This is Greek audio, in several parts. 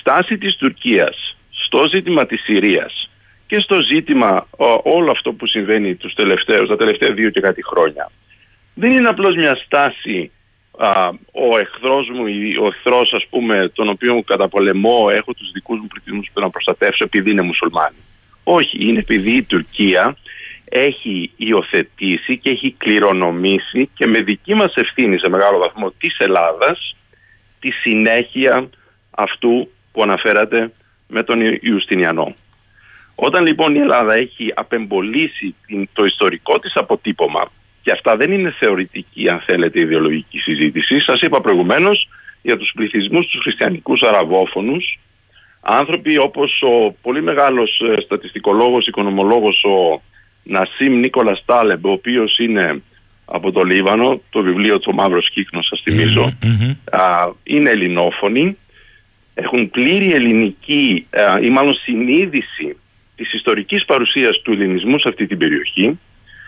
στάση της Τουρκίας στο ζήτημα της Συρίας και στο ζήτημα όλο αυτό που συμβαίνει τα τελευταία 2 και κάτι χρόνια δεν είναι απλώς μια στάση ο εχθρός μου ή ο εχθρός, ας πούμε, τον οποίο καταπολεμώ, έχω τους δικούς μου πληθυσμούς που να προστατεύσω επειδή είναι μουσουλμάνοι. Όχι, είναι επειδή η Τουρκία έχει υιοθετήσει και έχει κληρονομήσει και με δική μας ευθύνη σε μεγάλο βαθμό της Ελλάδας τη συνέχεια αυτού που αναφέρατε με τον Ιουστινιανό. Όταν λοιπόν η Ελλάδα έχει απεμπολίσει το ιστορικό της αποτύπωμα, και αυτά δεν είναι θεωρητική, αν θέλετε, ιδεολογική συζήτηση, σας είπα προηγουμένως για τους πληθυσμούς, τους χριστιανικούς αραβόφωνους, άνθρωποι όπως ο πολύ μεγάλος στατιστικολόγος, οικονομολόγος, ο Νασίμ Νίκολας Τάλεμπ, ο οποίος είναι από το Λίβανο, το βιβλίο του Μαύρος Κύκνος, σας θυμίζω, είναι ελληνόφωνοι, έχουν πλήρη ελληνική ή μάλλον συνείδηση της ιστορικής παρουσίας του ελληνισμού σε αυτή την περιοχή.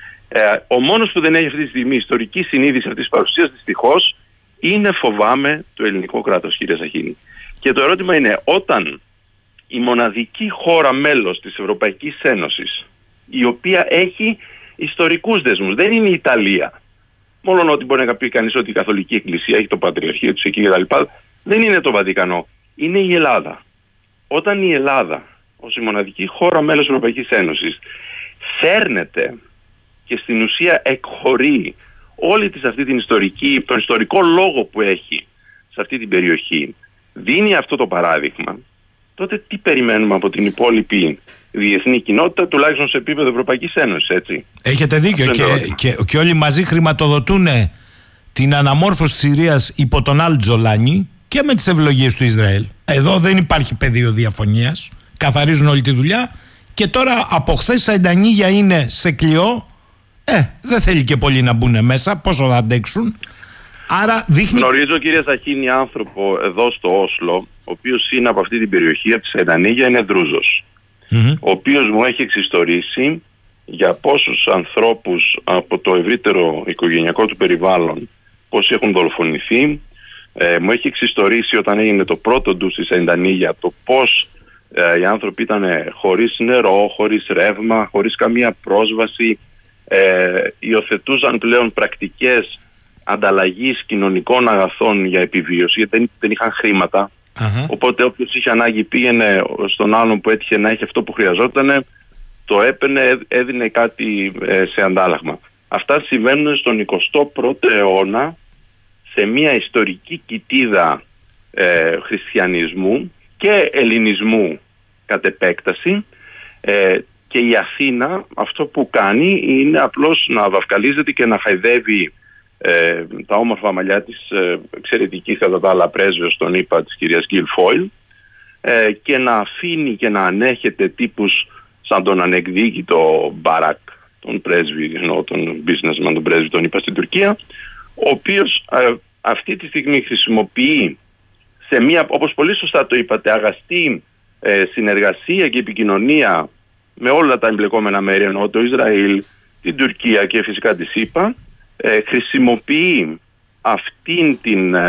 Ο μόνος που δεν έχει αυτή τη στιγμή ιστορική συνείδηση αυτής της παρουσίας, δυστυχώς, είναι, φοβάμαι, το ελληνικό κράτος, κύριε Σαχίνη. Και το ερώτημα είναι, όταν η μοναδική χώρα μέλος της Ευρωπαϊκής Ένωσης, η οποία έχει ιστορικούς δεσμούς, δεν είναι η Ιταλία, μόνο ότι μπορεί να πει κανείς ότι η Καθολική Εκκλησία έχει το Πατριαρχείο της εκεί κτλ., δεν είναι το Βατικανό, είναι η Ελλάδα. Όταν η Ελλάδα, ως η μοναδική χώρα μέλος της Ευρωπαϊκής Ένωσης, φέρνεται και στην ουσία εκχωρεί όλη της αυτή την τον ιστορικό λόγο που έχει σε αυτή την περιοχή, δίνει αυτό το παράδειγμα, τότε τι περιμένουμε από την υπόλοιπη διεθνή κοινότητα, τουλάχιστον σε επίπεδο Ευρωπαϊκής Ένωσης, έτσι? Έχετε δίκιο και όλοι μαζί χρηματοδοτούν την αναμόρφωση της Συρίας υπό τον Αλ-Τζολάνι και με τις ευλογίες του Ισραήλ. Εδώ δεν υπάρχει πεδίο διαφωνίας, καθαρίζουν όλη τη δουλειά και τώρα από χθες τα Εντανίγια είναι σε κλειό. Δεν θέλει και πολλοί να μπουν μέσα, πόσο θα αντέξουν. Άρα δείχνει... Γνωρίζω, κύριε Σαχίνη, άνθρωπο εδώ στο Όσλο, ο οποίος είναι από αυτή την περιοχή, από τη Σαϊντανίγια, είναι Δρούζος, ο οποίος μου έχει εξιστορήσει για πόσους ανθρώπους από το ευρύτερο οικογενειακό του περιβάλλον, πόσοι έχουν δολοφονηθεί. Μου έχει εξιστορήσει όταν έγινε το πρώτο ντου στη Σαϊντανίγια, το πώς οι άνθρωποι ήταν χωρίς νερό, χωρίς ρεύμα, χωρίς καμία πρόσβαση. Υιοθετούσαν πλέον πρακτικές ανταλλαγής κοινωνικών αγαθών για επιβίωση, γιατί δεν είχαν χρήματα. Οπότε όποιος είχε ανάγκη πήγαινε στον άλλον που έτυχε να έχει αυτό που χρειαζόταν, το έπαιρνε, έδινε κάτι σε αντάλλαγμα. Αυτά συμβαίνουν στον 21ο αιώνα, σε μια ιστορική κοιτίδα χριστιανισμού και ελληνισμού κατ' επέκταση, και η Αθήνα αυτό που κάνει είναι απλώς να βαφκαλίζεται και να χαϊδεύει τα όμορφα μαλλιά της εξαιρετικής κατά τα άλλα πρέσβεως των ΗΠΑ της κυρίας Γκίλφόιλ, και να αφήνει και να ανέχεται τύπους σαν τον ανεκδίκητο Μπάρακ, τον πρέσβη, τον businessman, τον πρέσβη των ΗΠΑ στην Τουρκία, ο οποίος αυτή τη στιγμή χρησιμοποιεί σε μια, όπως πολύ σωστά το είπατε, αγαστή συνεργασία και επικοινωνία με όλα τα εμπλεκόμενα μέρη, ενώ το Ισραήλ, την Τουρκία και φυσικά τη ΣΥΠΑ, χρησιμοποιεί αυτήν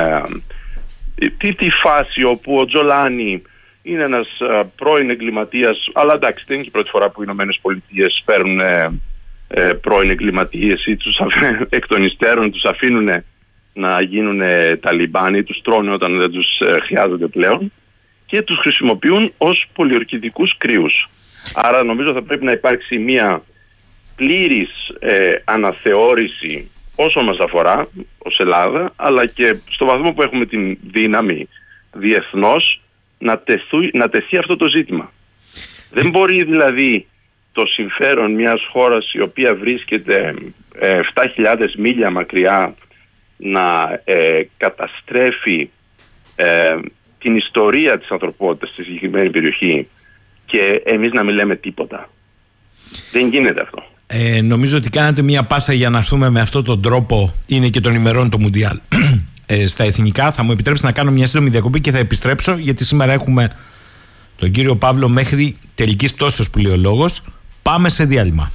τη φάση όπου ο Τζολάνι είναι ένας πρώην εγκληματίας, αλλά εντάξει, δεν είναι και η πρώτη φορά που οι Ηνωμένες Πολιτείες παίρνουν πρώην εγκληματίες ή εκ των υστέρων τους αφήνουν να γίνουν Ταλιμπάνοι, τους τρώνε όταν δεν τους χρειάζονται πλέον και τους χρησιμοποιούν ως πολιορκητικούς κρύους. Άρα νομίζω θα πρέπει να υπάρξει μια πλήρης αναθεώρηση όσο μας αφορά ως Ελλάδα, αλλά και στο βαθμό που έχουμε την δύναμη διεθνώς να τεθεί αυτό το ζήτημα. Δεν μπορεί δηλαδή το συμφέρον μιας χώρας η οποία βρίσκεται 7.000 μίλια μακριά να καταστρέφει την ιστορία της ανθρωπότητας στη συγκεκριμένη περιοχή και εμείς να μην λέμε τίποτα. Δεν γίνεται αυτό. Νομίζω ότι κάνατε μια πάσα για να έρθουμε με αυτόν τον τρόπο, είναι και των ημερών το Μουντιάλ στα εθνικά. Θα μου επιτρέψει να κάνω μια σύντομη διακοπή και θα επιστρέψω, γιατί σήμερα έχουμε τον κύριο Παύλο μέχρι τελικής πτώσεως που λέει ο λόγος. Πάμε σε διάλειμμα.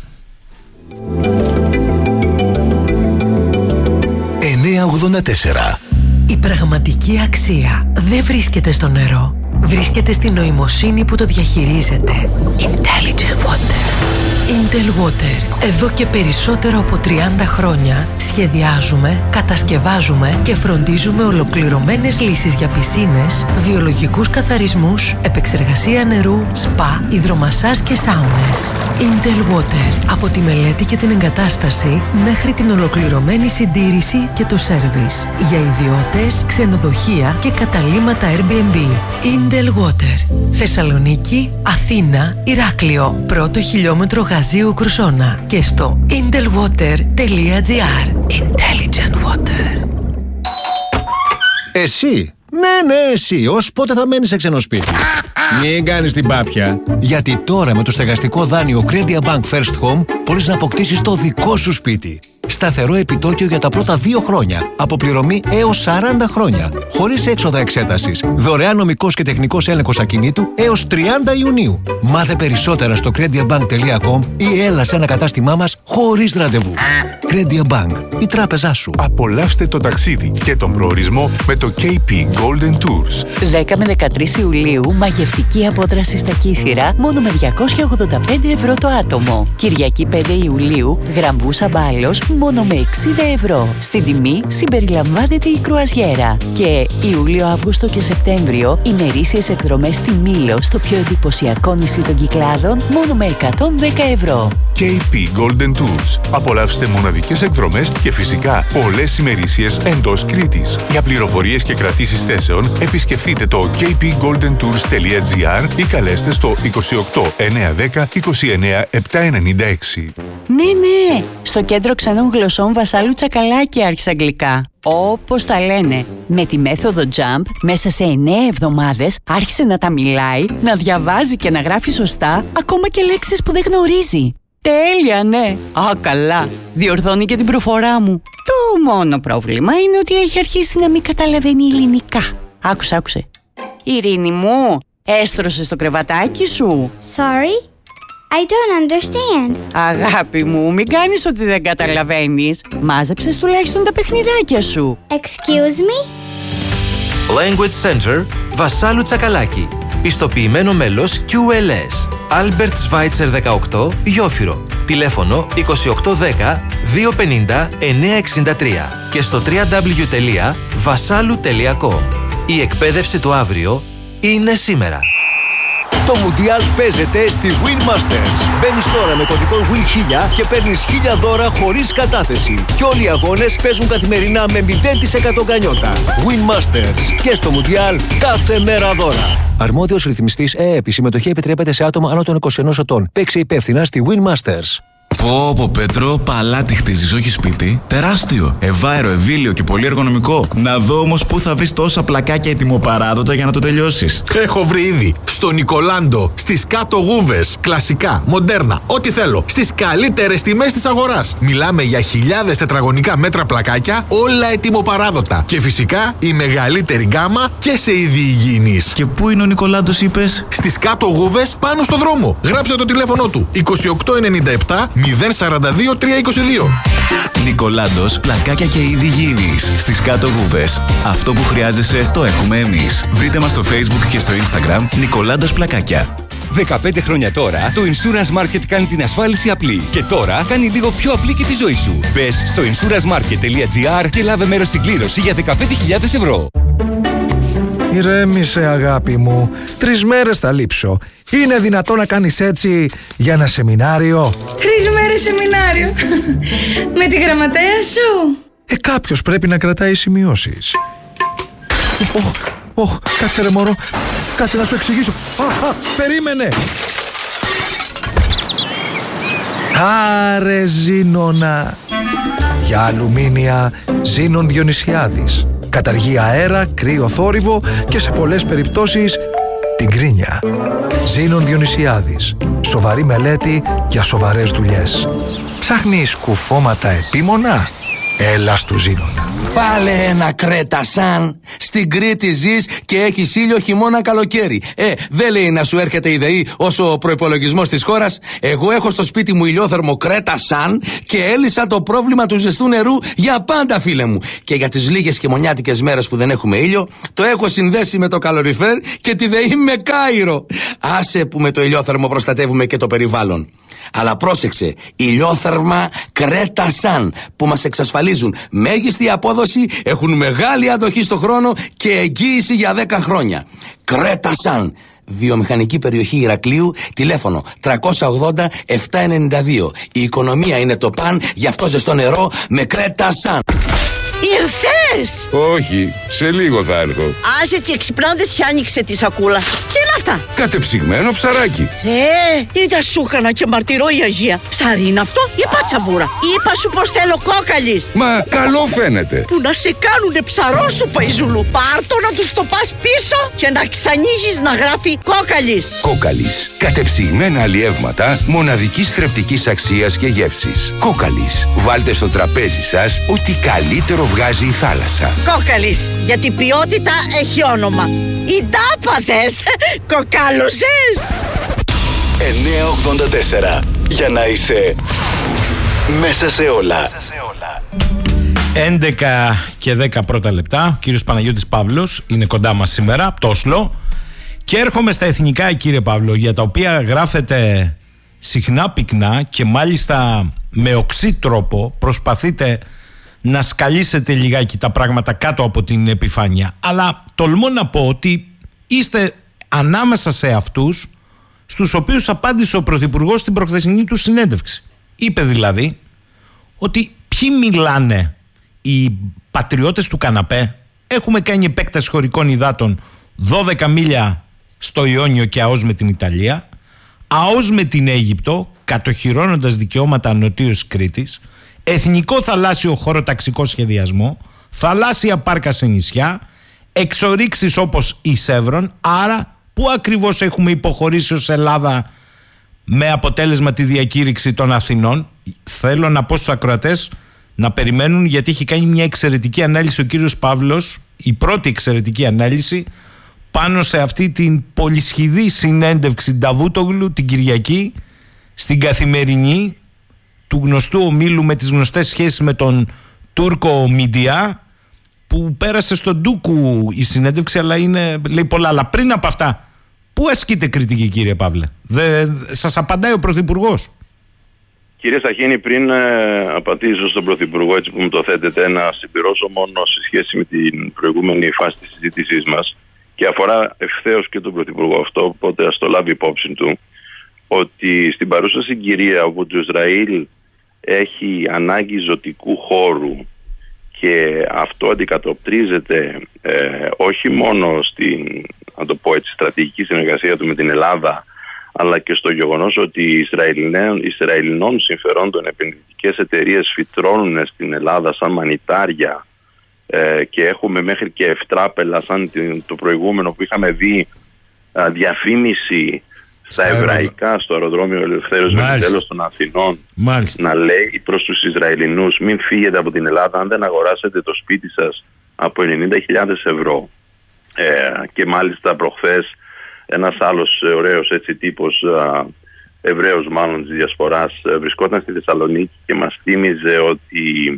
984. Η πραγματική αξία δεν βρίσκεται στο νερό, βρίσκεται στη νοημοσύνη που το διαχειρίζεται. Intelligent Water. Intel Water. Εδώ και περισσότερο από 30 χρόνια σχεδιάζουμε, κατασκευάζουμε και φροντίζουμε ολοκληρωμένες λύσεις για πισίνες, βιολογικούς καθαρισμούς, επεξεργασία νερού, σπα, υδρομασάζ και σάουνες. Intel Water. Από τη μελέτη και την εγκατάσταση μέχρι την ολοκληρωμένη συντήρηση και το σέρβις. Για ιδιώτες, ξενοδοχεία και καταλύματα Airbnb. Intel Water. Θεσσαλονίκη, Αθήνα, Ηράκλειο. Πρώτο χιλιόμετρο Γαζίου Κρουσόνα. Και στο intelwater.gr. Intelligent Water. Εσύ. Ναι, εσύ. Ως πότε θα μένεις σε ξένο σπίτι? Μην κάνεις την πάπια. Γιατί τώρα με το στεγαστικό δάνειο Credia Bank First Home μπορείς να αποκτήσεις το δικό σου σπίτι. Σταθερό επιτόκιο για τα πρώτα 2 χρόνια. Αποπληρωμή έως 40 χρόνια. Χωρίς έξοδα εξέτασης. Δωρεάν νομικός και τεχνικός έλεγχος ακινήτου έως 30 Ιουνίου. Μάθε περισσότερα στο crediabank.com ή έλα σε ένα κατάστημά μας χωρίς ραντεβού. Credia Bank. Η τράπεζά σου. Απολαύστε το ταξίδι και τον προορισμό με το KP Golden Tours. 10 με 13 Ιουλίου μαγευτική απόδραση στα Κύθυρα μόνο με 285 ευρώ το άτομο. Κυριακή 5 Ιουλίου Γραμβούσα Μπάλος μόνο με 60 ευρώ. Στην τιμή συμπεριλαμβάνεται η κρουαζιέρα. Και Ιούλιο, Αύγουστο και Σεπτέμβριο ημερήσιες εκδρομές στη Μήλο στο πιο εντυπωσιακό νησί των Κυκλάδων μόνο με 110 ευρώ. KP Golden Tours. Απολαύστε μοναδικές εκδρομές και φυσικά πολλές ημερήσιες εντός Κρήτης. Για πληροφορίες και κρατήσεις θέσεων επισκεφτείτε το kpgoldentours.gr ή καλέστε στο 28 910 29 796. Ναι, στο κέντρο ξένων γλωσσών Βασάλου Τσακαλάκη άρχισε αγγλικά. Όπως τα λένε. Με τη μέθοδο JUMP, μέσα σε 9 εβδομάδες άρχισε να τα μιλάει, να διαβάζει και να γράφει σωστά, ακόμα και λέξεις που δεν γνωρίζει. Τέλεια, ναι. Α, καλά. Διορθώνει και την προφορά μου. Το μόνο πρόβλημα είναι ότι έχει αρχίσει να μην καταλαβαίνει ελληνικά. Άκουσε. Ειρήνη μου, έστρωσες το κρεβατάκι σου? Sorry, I don't understand. Αγάπη μου, μην κάνεις ότι δεν καταλαβαίνεις. Μάζεψες τουλάχιστον τα παιχνιδάκια σου. Excuse me? Language Center, Βασάλου Τσακαλάκη. Πιστοποιημένο μέλος QLS. Albert Schweitzer 18, Γιόφυρο. Τηλέφωνο 2810 250 963 και στο www.vasalu.com. Η εκπαίδευση του αύριο είναι σήμερα. Το Μουντιάλ παίζεται στη Win Masters. Μπαίνεις τώρα με κωδικό WIN1000 και παίρνεις 1000 δώρα χωρίς κατάθεση. Και όλοι οι αγώνες παίζουν καθημερινά με 0% γκανιότα. Win Masters. Και στο Μουντιάλ κάθε μέρα δώρα. Αρμόδιος ρυθμιστής ΕΕΠ. Η συμμετοχή επιτρέπεται σε άτομα άνω των 21 ετών. Παίξε υπεύθυνα στη Win Masters. Πω Πέτρο, παλάτι χτίζεις, όχι σπίτι. Τεράστιο, ευάερο, ευήλιο και πολύ εργονομικό. Να δω όμως πού θα βρεις τόσα πλακάκια ετοιμοπαράδοτα για να το τελειώσεις. Έχω βρει ήδη. Στο Νικολάντο, στις κάτω γούβες. Κλασικά, μοντέρνα, ό,τι θέλω. Στις καλύτερες τιμές της αγοράς. Μιλάμε για χιλιάδες τετραγωνικά μέτρα πλακάκια, όλα ετοιμοπαράδοτα. Και φυσικά η μεγαλύτερη γκάμα και σε είδη υγιεινής. Και πού είναι ο Νικολάντος, είπες? Στις κάτω γούβες, πάνω στο δρόμο. Γράψε το τηλέφωνο του. 2897 042 322. Νικολάντος, πλακάκια και είδη υγιεινής. Στις κάτω γούβες. Αυτό που χρειάζεσαι το έχουμε εμείς. Βρείτε μας στο Facebook και στο Instagram Νικολάντος Πλακάκια. 15 χρόνια τώρα, το Insurance Market κάνει την ασφάλιση απλή. Και τώρα κάνει λίγο πιο απλή και τη ζωή σου. Μπες στο insurancemarket.gr και λάβε μέρος στην κλήρωση για 15.000 ευρώ. Ηρέμησε, αγάπη μου. 3 μέρες θα λείψω. Είναι δυνατό να κάνεις έτσι για ένα σεμινάριο? 3 μέρες σεμινάριο. Με τη γραμματέα σου? Κάποιος πρέπει να κρατάει σημειώσεις. Κάτσε ρε μωρό. Κάτσε να σου εξηγήσω. Περίμενε. Άρε Ζήνονα. Για αλουμίνια Ζήνων Διονυσιάδης. Καταργεί αέρα, κρύο θόρυβο και σε πολλές περιπτώσεις την κρίνια. Ζήνων Διονυσιάδης. Σοβαρή μελέτη για σοβαρές δουλειές. Ψάχνεις κουφώματα επίμονα? Έλα στου Ζήνονα. Βάλε ένα Κρέτα Σαν. Στην Κρήτη ζεις και έχεις ήλιο χειμώνα καλοκαίρι. Δεν λέει να σου έρχεται η ΔΕΗ όσο ο προϋπολογισμός της χώρας. Εγώ έχω στο σπίτι μου ηλιόθερμο Κρέτα Σαν και έλυσα το πρόβλημα του ζεστού νερού για πάντα, φίλε μου. Και για τις λίγες χειμωνιάτικες μέρες που δεν έχουμε ήλιο, το έχω συνδέσει με το καλοριφέρ και τη ΔΕΗ με Κάιρο. Άσε που με το ηλιόθερμο προστατεύουμε και το περιβάλλον. Αλλά πρόσεξε, ηλιόθερμα Κρέτα Σαν που μας εξασφαλίζουν μέγιστη απόδοση, έχουν μεγάλη αντοχή στο χρόνο και εγγύηση για 10 χρόνια. Κρέτα Σαν. Βιομηχανική περιοχή Ηρακλείου, τηλέφωνο 380-792. Η οικονομία είναι το παν, γι' αυτό ζεστό νερό με Κρέτα Σαν. Ήρθες! Όχι, σε λίγο θα έρθω. Ας έτσι εξυπνάδες και άνοιξε τη σακούλα. Τι είναι αυτά? Κατεψυγμένο ψαράκι. Είδα σούχανα και μαρτυρώ η Αγία. Ψάρι είναι αυτό ή πατσαβούρα? Είπα σου πως θέλω κόκαλης. Μα καλό φαίνεται. Που να σε κάνουνε ψαρόσουπα η Ζουλού. Πάρτο να τους το πας πίσω και να ξανοίγεις να γράφει κόκαλης. Κόκαλης. Κατεψυγμένα αλλιεύματα μοναδικής θρεπτικής αξίας και γεύσης. Κόκαλης. Βάλτε στο τραπέζι σας ό,τι καλύτερο βγάζει η θάλασσα. Κόκαλης, γιατί ποιότητα έχει όνομα. Οι ντάπαδες, κοκάλωσες. 984, για να είσαι μέσα σε όλα. 11 και 10 πρώτα λεπτά. Ο κύριος Παναγιώτης Παύλος είναι κοντά μας σήμερα από το Όσλο. Και έρχομαι στα εθνικά, κύριε Παύλο, για τα οποία γράφετε συχνά πυκνά και μάλιστα με οξύ τρόπο προσπαθείτε να σκαλίσετε λιγάκι τα πράγματα κάτω από την επιφάνεια. Αλλά τολμώ να πω ότι είστε ανάμεσα σε αυτούς στους οποίους απάντησε ο Πρωθυπουργός στην προχθεσινή του συνέντευξη. Είπε δηλαδή ότι ποιοι μιλάνε, οι πατριώτες του καναπέ. Έχουμε κάνει επέκταση χωρικών υδάτων 12 μίλια στο Ιόνιο και ΑΟΣ με την Ιταλία, ΑΟΣ με την Αίγυπτο, κατοχυρώνοντας δικαιώματα νοτίως Κρήτης, εθνικό θαλάσσιο χωροταξικό σχεδιασμό, θαλάσσια πάρκα σε νησιά, εξορίξεις όπως η Σεύρον. Άρα πού ακριβώς έχουμε υποχωρήσει ως Ελλάδα με αποτέλεσμα τη διακήρυξη των Αθηνών? Θέλω να πω στους ακροατές να περιμένουν, γιατί έχει κάνει μια εξαιρετική ανάλυση ο κύριος Παύλος, η πρώτη εξαιρετική ανάλυση πάνω σε αυτή την πολυσχηδή συνέντευξη Νταβούτογλου την Κυριακή στην Καθημερινή του γνωστού ομίλου με τις γνωστές σχέσεις με τον Τούρκο Μιντιά, που πέρασε στον Ντούκου η συνέντευξη, αλλά λέει πολλά. Αλλά πριν από αυτά, πού ασκείτε κριτική, κύριε Παύλε? Σας απαντάει ο Πρωθυπουργός. Κύριε Σαχίνη, πριν απαντήσω στον Πρωθυπουργό, έτσι που μου το θέτετε, να συμπληρώσω μόνο σε σχέση με την προηγούμενη φάση της συζήτησής μας, και αφορά ευθέως και τον Πρωθυπουργό αυτό, οπότε ας το λάβει υπόψη του, ότι στην παρούσα συγκυρία όπου το Ισραήλ έχει ανάγκη ζωτικού χώρου και αυτό αντικατοπτρίζεται όχι μόνο στην, να το πω έτσι, στρατηγική συνεργασία του με την Ελλάδα, αλλά και στο γεγονός ότι οι Ισραηλινών συμφερόντων επενδυτικές εταιρείες φυτρώνουν στην Ελλάδα σαν μανιτάρια και έχουμε μέχρι και ευτράπελα σαν το προηγούμενο που είχαμε δει διαφήμιση στα εβραϊκά στο αεροδρόμιο Ελευθέριος Βενιζέλος των Αθηνών. Να λέει προς τους Ισραηλινούς: μην φύγετε από την Ελλάδα αν δεν αγοράσετε το σπίτι σας από 90.000 ευρώ. Και μάλιστα προχθές ένας άλλος ωραίος έτσι τύπος, Εβραίος μάλλον της Διασποράς, βρισκόταν στη Θεσσαλονίκη και μας θύμιζε ότι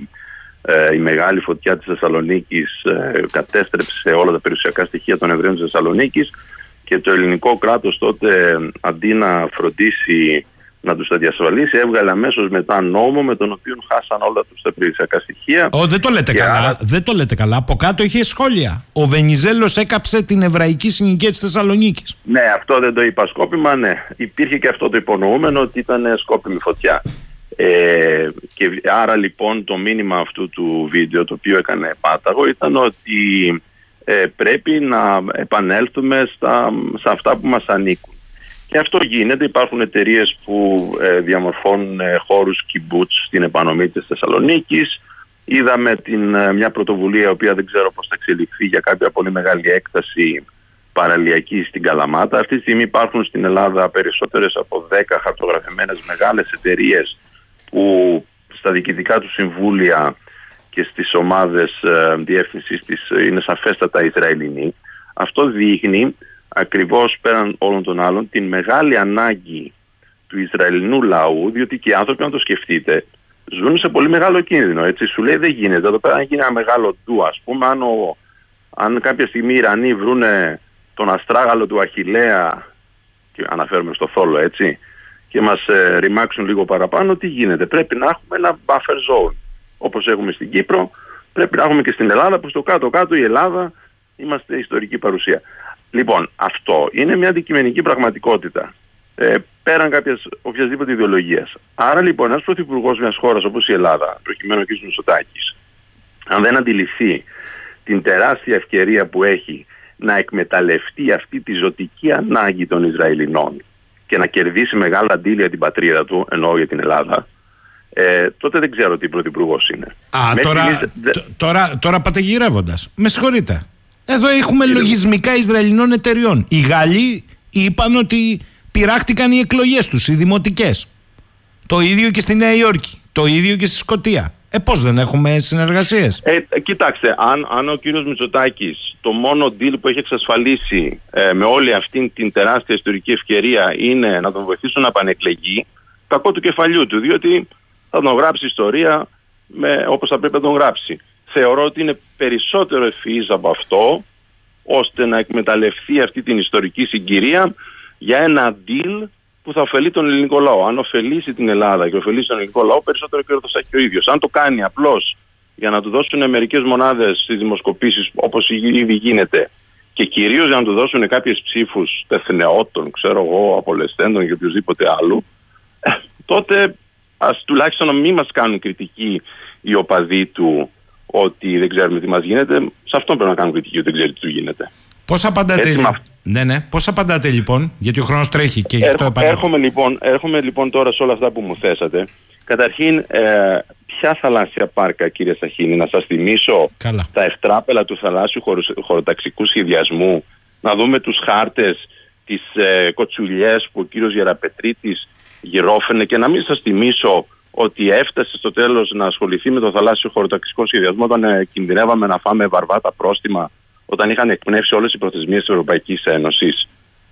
η μεγάλη φωτιά της Θεσσαλονίκης κατέστρεψε όλα τα περιουσιακά στοιχεία των Εβραίων της Θεσσαλονίκης και το ελληνικό κράτος τότε, αντί να φροντίσει να τους τα διασφαλίσει, έβγαλε αμέσως μετά νόμο με τον οποίο χάσαν όλα τους τα περιουσιακά στοιχεία. Δεν το λέτε καλά. Άρα... Δεν το λέτε καλά. Από κάτω είχε σχόλια. Ο Βενιζέλος έκαψε την εβραϊκή συνοικία της Θεσσαλονίκης. Ναι, αυτό δεν το είπα σκόπιμα, ναι. Υπήρχε και αυτό το υπονοούμενο ότι ήταν σκόπιμη φωτιά. Και άρα λοιπόν το μήνυμα αυτού του βίντεο, το οποίο έκανε πάταγο, ήταν ότι πρέπει να επανέλθουμε σε αυτά που μας ανήκουν. Και αυτό γίνεται. Υπάρχουν εταιρείες που διαμορφώνουν χώρους κιμπούτς στην επανομή της Θεσσαλονίκης. Είδαμε μια πρωτοβουλία, η οποία δεν ξέρω πώς θα εξελιχθεί, για κάποια πολύ μεγάλη έκταση παραλιακή στην Καλαμάτα. Αυτή τη στιγμή υπάρχουν στην Ελλάδα περισσότερες από 10 χαρτογραφημένες μεγάλες εταιρείες που στα διοικητικά του συμβούλια και στις ομάδες διεύθυνσης της είναι σαφέστατα Ισραηλινοί. Αυτό δείχνει ακριβώς πέραν όλων των άλλων την μεγάλη ανάγκη του Ισραηλινού λαού, διότι και οι άνθρωποι, αν το σκεφτείτε, ζουν σε πολύ μεγάλο κίνδυνο. Έτσι, σου λέει δεν γίνεται. Εδώ πέρα αν γίνει ένα μεγάλο ντου, ας πούμε, αν κάποια στιγμή οι Ιρανοί βρούνε τον αστράγαλο του Αχιλλέα, και αναφέρουμε στο Θόλο, έτσι, και μας ρημάξουν λίγο παραπάνω, τι γίνεται? Πρέπει να έχουμε ένα buffer zone. Όπως έχουμε στην Κύπρο, πρέπει να έχουμε και στην Ελλάδα, που στο κάτω-κάτω η Ελλάδα είμαστε ιστορική παρουσία. Λοιπόν, αυτό είναι μια αντικειμενική πραγματικότητα. Πέραν κάποιας οποιασδήποτε ιδεολογίας. Άρα λοιπόν, ένας πρωθυπουργός μιας χώρας όπως η Ελλάδα, προκειμένου ο κ. Μητσοτάκης, αν δεν αντιληφθεί την τεράστια ευκαιρία που έχει να εκμεταλλευτεί αυτή τη ζωτική ανάγκη των Ισραηλινών και να κερδίσει μεγάλα αντίλια για την πατρίδα του, εννοώ για την Ελλάδα, τότε δεν ξέρω τι πρωθυπουργός είναι. Τώρα πάτε γυρεύοντας. Με συγχωρείτε. Εδώ έχουμε λογισμικά Ισραηλινών εταιριών. Οι Γάλλοι είπαν ότι πειράχτηκαν οι εκλογές τους, οι δημοτικές. Το ίδιο και στη Νέα Υόρκη. Το ίδιο και στη Σκωτία. Πώς δεν έχουμε συνεργασίες? Κοιτάξτε, αν ο κύριος Μητσοτάκης το μόνο deal που έχει εξασφαλίσει με όλη αυτή την τεράστια ιστορική ευκαιρία είναι να τον βοηθήσουν να επανεκλεγεί, κακό του κεφαλιού του, διότι θα τον γράψει ιστορία όπως θα πρέπει να τον γράψει. Θεωρώ ότι είναι περισσότερο ευφυής από αυτό, ώστε να εκμεταλλευτεί αυτή την ιστορική συγκυρία για ένα deal που θα ωφελεί τον ελληνικό λαό. Αν ωφελήσει την Ελλάδα και ωφελήσει τον ελληνικό λαό, περισσότερο κέρδος θα έχει ο ίδιος. Αν το κάνει απλώς για να του δώσουν μερικές μονάδες στις δημοσκοπήσεις, όπως ήδη γίνεται, και κυρίως για να του δώσουν κάποιες ψήφους τεθνεώτων, ξέρω εγώ, απολεσθέντων και οποιοδήποτε άλλου, τότε ας τουλάχιστον να μην μας κάνουν κριτική οι οπαδοί του ότι δεν ξέρουμε τι μας γίνεται. Σε αυτό πρέπει να κάνουν κριτική, ότι δεν ξέρει τι του γίνεται. Πώς απαντάτε, πώς απαντάτε λοιπόν, γιατί ο χρόνος τρέχει και γι' αυτό έρχομαι λοιπόν τώρα σε όλα αυτά που μου θέσατε. Καταρχήν, ποια θαλάσσια πάρκα, κύριε Σαχίνη? Να σας θυμίσω τα ευτράπελα του θαλάσσιου χωροταξικού σχεδιασμού, να δούμε τους χάρτες, τις κοτσουλιές που ο κύριος Γεραπετρίτης γυρόφαινε, και να μην σας θυμίσω ότι έφτασε στο τέλος να ασχοληθεί με το θαλάσσιο χωροταξικό σχεδιασμό όταν κινδυνεύαμε να φάμε βαρβάτα πρόστιμα, όταν είχαν εκπνεύσει όλες οι προθεσμίες της Ευρωπαϊκής Ένωσης.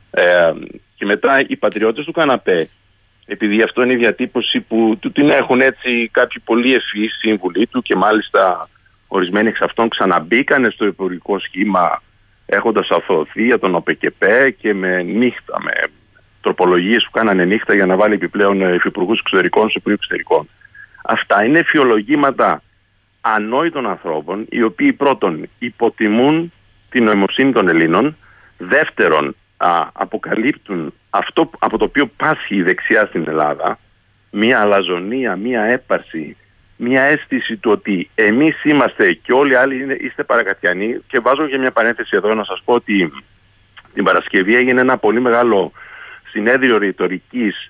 Και μετά οι πατριώτες του καναπέ, επειδή αυτό είναι η διατύπωση που του την έχουν έτσι κάποιοι πολύ ευφυείς σύμβουλοι του, και μάλιστα ορισμένοι εξ αυτών ξαναμπήκανε στο υπουργικό σχήμα έχοντας αθωωωθεί για τον ΟΠΕΚΕΠΕ και με νύχτα, με τροπολογίες που κάνανε νύχτα για να βάλει επιπλέον υφυπουργούς εξωτερικών στους υπουργούς εξωτερικών. Αυτά είναι φιολογήματα ανόητων ανθρώπων, οι οποίοι πρώτον υποτιμούν την νοημοσύνη των Ελλήνων, δεύτερον αποκαλύπτουν αυτό από το οποίο πάσχει η δεξιά στην Ελλάδα, μια αλαζονία, μια έπαρση, μια αίσθηση του ότι εμείς είμαστε και όλοι οι άλλοι είστε παρακατιανοί. Και βάζω για μια παρένθεση εδώ να σας πω ότι την Παρασκευή έγινε ένα πολύ μεγάλο συνέδριο ρητορικής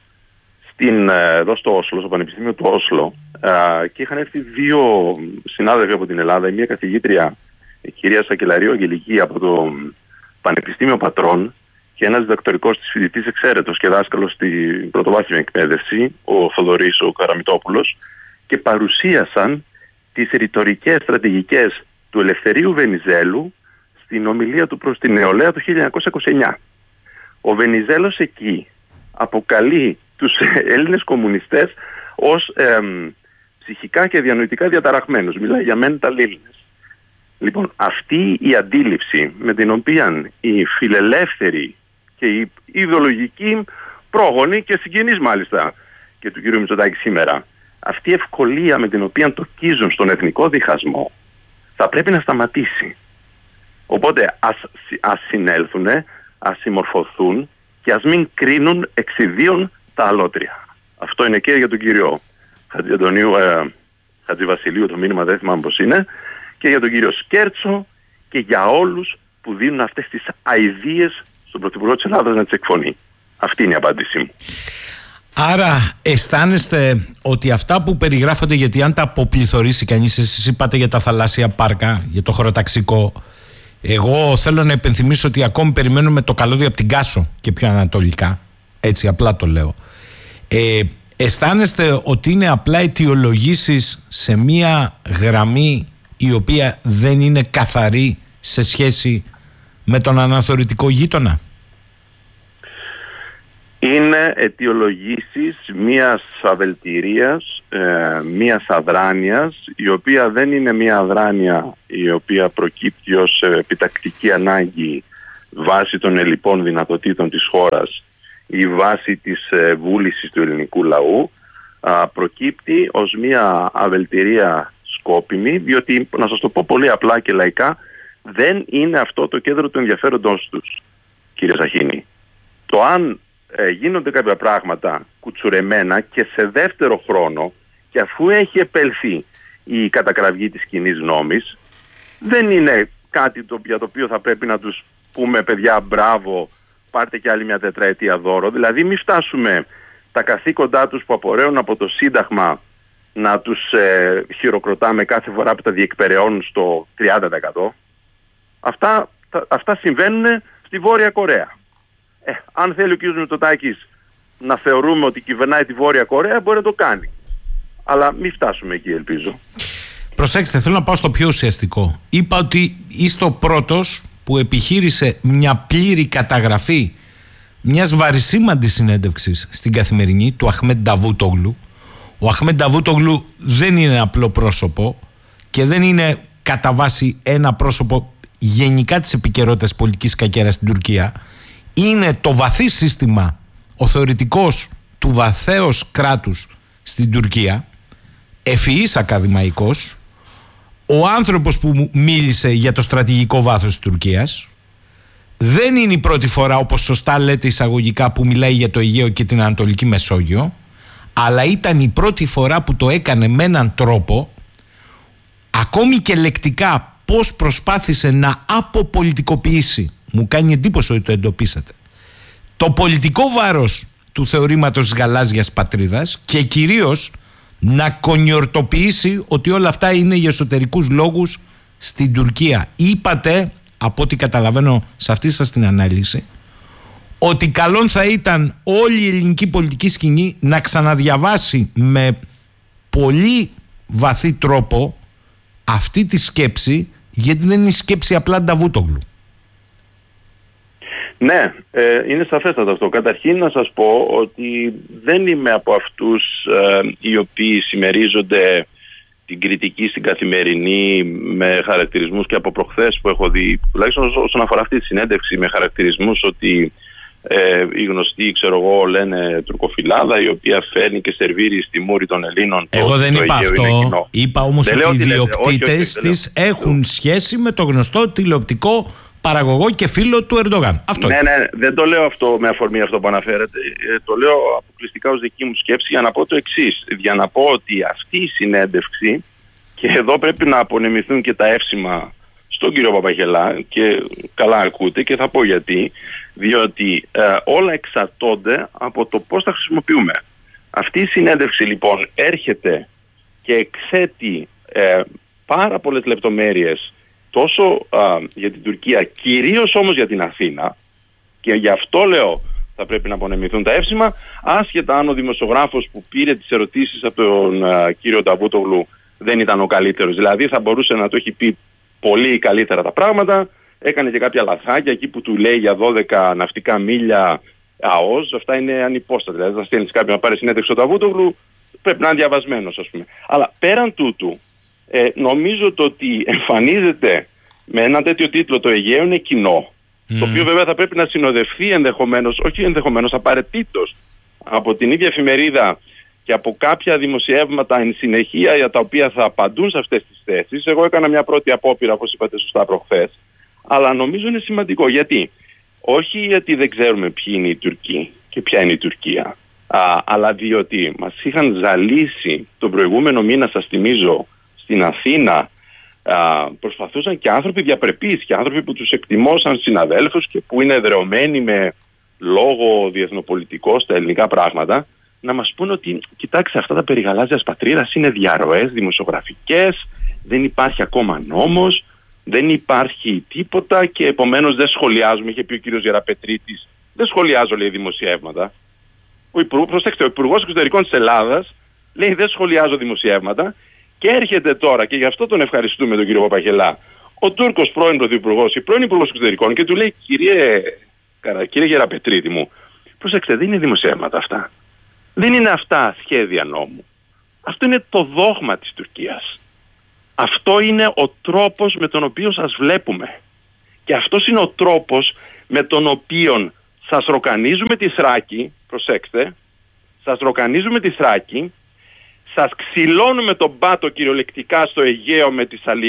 εδώ στο Όσλο, στο Πανεπιστήμιο του Όσλο, και είχαν έρθει δύο συνάδελφοι από την Ελλάδα, μια καθηγήτρια, η κυρία Σακελαρίου Αγγελική από το Πανεπιστήμιο Πατρών, και ένας διδακτορικός της φοιτητής εξαίρετος και δάσκαλος στην πρωτοβάθμια εκπαίδευση, ο Θοδωρής ο Καραμιτόπουλος, και παρουσίασαν τις ρητορικές στρατηγικές του Ελευθερίου Βενιζέλου στην ομιλία του προς την νεολαία το 1929. Ο Βενιζέλος εκεί αποκαλεί τους Έλληνες κομμουνιστές ως ψυχικά και διανοητικά διαταραχμένους. Μιλάει για mental illness. Λοιπόν, αυτή η αντίληψη με την οποία οι φιλελεύθεροι και οι ιδεολογικοί πρόγονοι και συγγενείς μάλιστα και του κ. Μητσοτάκη σήμερα, αυτή η ευκολία με την οποία τοκίζουν στον εθνικό διχασμό, θα πρέπει να σταματήσει. Οπότε ας συνέλθουν, ας συμμορφωθούν και ας μην κρίνουν εξιδίων τα αλότρια. Αυτό είναι και για τον κύριο Χατζηαντονίου Χατζηβασιλείου, το μήνυμα δεν θυμάμαι πώς είναι, και για τον κύριο Σκέρτσο και για όλους που δίνουν αυτές τις αηδίες στον Πρωθυπουργό της Ελλάδας να τις εκφωνεί. Αυτή είναι η απάντησή μου. Άρα αισθάνεστε ότι αυτά που περιγράφονται, γιατί αν τα αποπληθωρήσει κανείς, εσείς είπατε για τα θαλάσσια πάρκα, για το χωροταξικό, εγώ θέλω να υπενθυμίσω ότι ακόμη περιμένουμε το καλώδιο από την Κάσο και πιο ανατολικά, έτσι απλά το λέω. Αισθάνεστε ότι είναι απλά αιτιολογήσεις σε μία γραμμή η οποία δεν είναι καθαρή σε σχέση με τον αναθεωρητικό γείτονα? Είναι αιτιολογήσεις μιας αβελτηρίας, μιας αδράνειας, η οποία δεν είναι μια αδράνεια η οποία προκύπτει ως επιτακτική ανάγκη βάσει των ελλειπών δυνατοτήτων της χώρας ή βάσει της βούλησης του ελληνικού λαού. Προκύπτει ως μια αβελτηρία σκόπιμη, διότι, να σας το πω πολύ απλά και λαϊκά, δεν είναι αυτό το κέντρο του ενδιαφέροντός τους, κύριε Σαχίνη. Το αν γίνονται κάποια πράγματα κουτσουρεμένα και σε δεύτερο χρόνο, και αφού έχει επέλθει η κατακραυγή της κοινής γνώμης, δεν είναι κάτι για το οποίο θα πρέπει να τους πούμε παιδιά μπράβο, πάρτε και άλλη μια τετραετία δώρο. Δηλαδή μην φτάσουμε τα καθήκοντά τους που απορρέουν από το Σύνταγμα να τους χειροκροτάμε κάθε φορά που τα διεκπεραιώνουν στο 30%. Αυτά συμβαίνουν στη Βόρεια Κορέα. Αν θέλει ο κ. Μητσοτάκης να θεωρούμε ότι κυβερνάει τη Βόρεια Κορέα, μπορεί να το κάνει. Αλλά μην φτάσουμε εκεί, ελπίζω. Προσέξτε, θέλω να πάω στο πιο ουσιαστικό. Είπα ότι είστε ο πρώτος που επιχείρησε μια πλήρη καταγραφή μιας βαρισίμαντης συνέντευξης στην Καθημερινή του Αχμέντ Νταβούτογλου. Ο Αχμέντ Νταβούτογλου δεν είναι απλό πρόσωπο και δεν είναι κατά βάση ένα πρόσωπο γενικά της επικαιρότητας πολιτικής κακέρας στην Τουρκία. Είναι το βαθύ σύστημα, ο θεωρητικός του βαθέως κράτους στην Τουρκία, ευφυής ακαδημαϊκός, ο άνθρωπος που μίλησε για το στρατηγικό βάθος της Τουρκίας. Δεν είναι η πρώτη φορά, όπως σωστά λέτε εισαγωγικά, που μιλάει για το Αιγαίο και την Ανατολική Μεσόγειο, αλλά ήταν η πρώτη φορά που το έκανε με έναν τρόπο, ακόμη και λεκτικά, πώς προσπάθησε να αποπολιτικοποιήσει. Μου κάνει εντύπωση ότι το εντοπίσατε. Το πολιτικό βάρος του θεωρήματος της γαλάζιας πατρίδας και κυρίως να κονιορτοποιήσει ότι όλα αυτά είναι για εσωτερικούς λόγους στην Τουρκία. Είπατε, από ό,τι καταλαβαίνω σε αυτή σας την ανάλυση, ότι καλόν θα ήταν όλη η ελληνική πολιτική σκηνή να ξαναδιαβάσει με πολύ βαθύ τρόπο αυτή τη σκέψη, γιατί δεν είναι η σκέψη απλά Νταβούτογλου. Ναι, είναι σαφέστατο αυτό. Καταρχήν να σας πω ότι δεν είμαι από αυτούς οι οποίοι συμμερίζονται την κριτική στην Καθημερινή με χαρακτηρισμούς, και από προχθές που έχω δει, τουλάχιστον όσον αφορά αυτή τη συνέντευξη, με χαρακτηρισμούς ότι οι γνωστοί, ξέρω εγώ, λένε τουρκοφιλάδα, η οποία φέρνει και σερβίρει στη μούρη των Ελλήνων. Εγώ δεν είπα αυτό. Είπα όμως ότι οι ιδιοκτήτες της έχουν σχέση με το γνωστό τηλεοπτικό παραγωγό και φίλο του Ερντογάν. Αυτό. Ναι, δεν το λέω αυτό με αφορμή αυτό που αναφέρετε. Το λέω αποκλειστικά ως δική μου σκέψη για να πω το εξής. Για να πω ότι αυτή η συνέντευξη, και εδώ πρέπει να απονεμηθούν και τα εύσημα στον κύριο Παπαγελά, και καλά ακούτε, και θα πω γιατί. Διότι όλα εξαρτώνται από το πώς τα χρησιμοποιούμε. Αυτή η συνέντευξη λοιπόν έρχεται και εξέτει πάρα πολλές λεπτομέρειες, τόσο για την Τουρκία, κυρίως όμως για την Αθήνα, και γι' αυτό λέω θα πρέπει να απονεμηθούν τα εύσημα, άσχετα αν ο δημοσιογράφος που πήρε τις ερωτήσεις από τον κύριο Νταβούτογλου δεν ήταν ο καλύτερος. Δηλαδή θα μπορούσε να το έχει πει πολύ καλύτερα τα πράγματα, έκανε και κάποια λαθάκια εκεί που του λέει για 12 ναυτικά μίλια ΑΟΣ, αυτά είναι ανυπόστατα. Δηλαδή θα στέλνεις κάποιον να πάρει συνέντευξη στον Νταβούτογλου, πρέπει να είναι διαβασμένος, ας πούμε. Αλλά πέραν τούτου, νομίζω το ότι εμφανίζεται με ένα τέτοιο τίτλο το Αιγαίο είναι κοινό, το οποίο βέβαια θα πρέπει να συνοδευτεί απαραίτητος από την ίδια εφημερίδα και από κάποια δημοσιεύματα εν συνεχεία, για τα οποία θα απαντούν σε αυτές τις θέσεις. Εγώ έκανα μια πρώτη απόπειρα, όπως είπατε σωστά προχθές, αλλά νομίζω είναι σημαντικό. Γιατί? Όχι γιατί δεν ξέρουμε ποιοι είναι οι Τουρκοί και ποια είναι η Τουρκία, αλλά διότι μας είχαν ζαλίσει τον προηγούμενο μήνα, σας θυμίζω, στην Αθήνα. Προσπαθούσαν και άνθρωποι διαπρεπείς και άνθρωποι που τους εκτιμώ σαν συναδέλφους και που είναι εδρεωμένοι με λόγο διεθνοπολιτικό στα ελληνικά πράγματα, να μας πούνε ότι κοιτάξτε, αυτά τα περί γαλάζιας πατρίδας είναι διαρροές δημοσιογραφικές, δεν υπάρχει ακόμα νόμος, δεν υπάρχει τίποτα και επομένως δεν σχολιάζουμε. Είχε πει ο κύριος Γεραπετρίτης, δεν σχολιάζω, λέει, δημοσιεύματα. ο Υπουργός Εξωτερικών της Ελλάδας λέει δεν σχολιάζω δημοσιεύματα, και έρχεται τώρα, και γι' αυτό τον ευχαριστούμε τον κύριο Παπαγελά, ο Τούρκος πρώην Πρωθυπουργός ή πρώην Υπουργός Εξωτερικών, και του λέει κύριε Γεραπετρίτη μου, προσέξτε, δεν είναι δημοσιεύματα αυτά. Δεν είναι αυτά σχέδια νόμου. Αυτό είναι το δόγμα της Τουρκίας. Αυτό είναι ο τρόπος με τον οποίο σας βλέπουμε. Και αυτός είναι ο τρόπος με τον οποίο σας ροκανίζουμε τη Θράκη, προσέξτε, σας ροκανίζουμε τη Θράκη, σας ξυλώνουμε τον πάτο κυριολεκτικά στο Αιγαίο με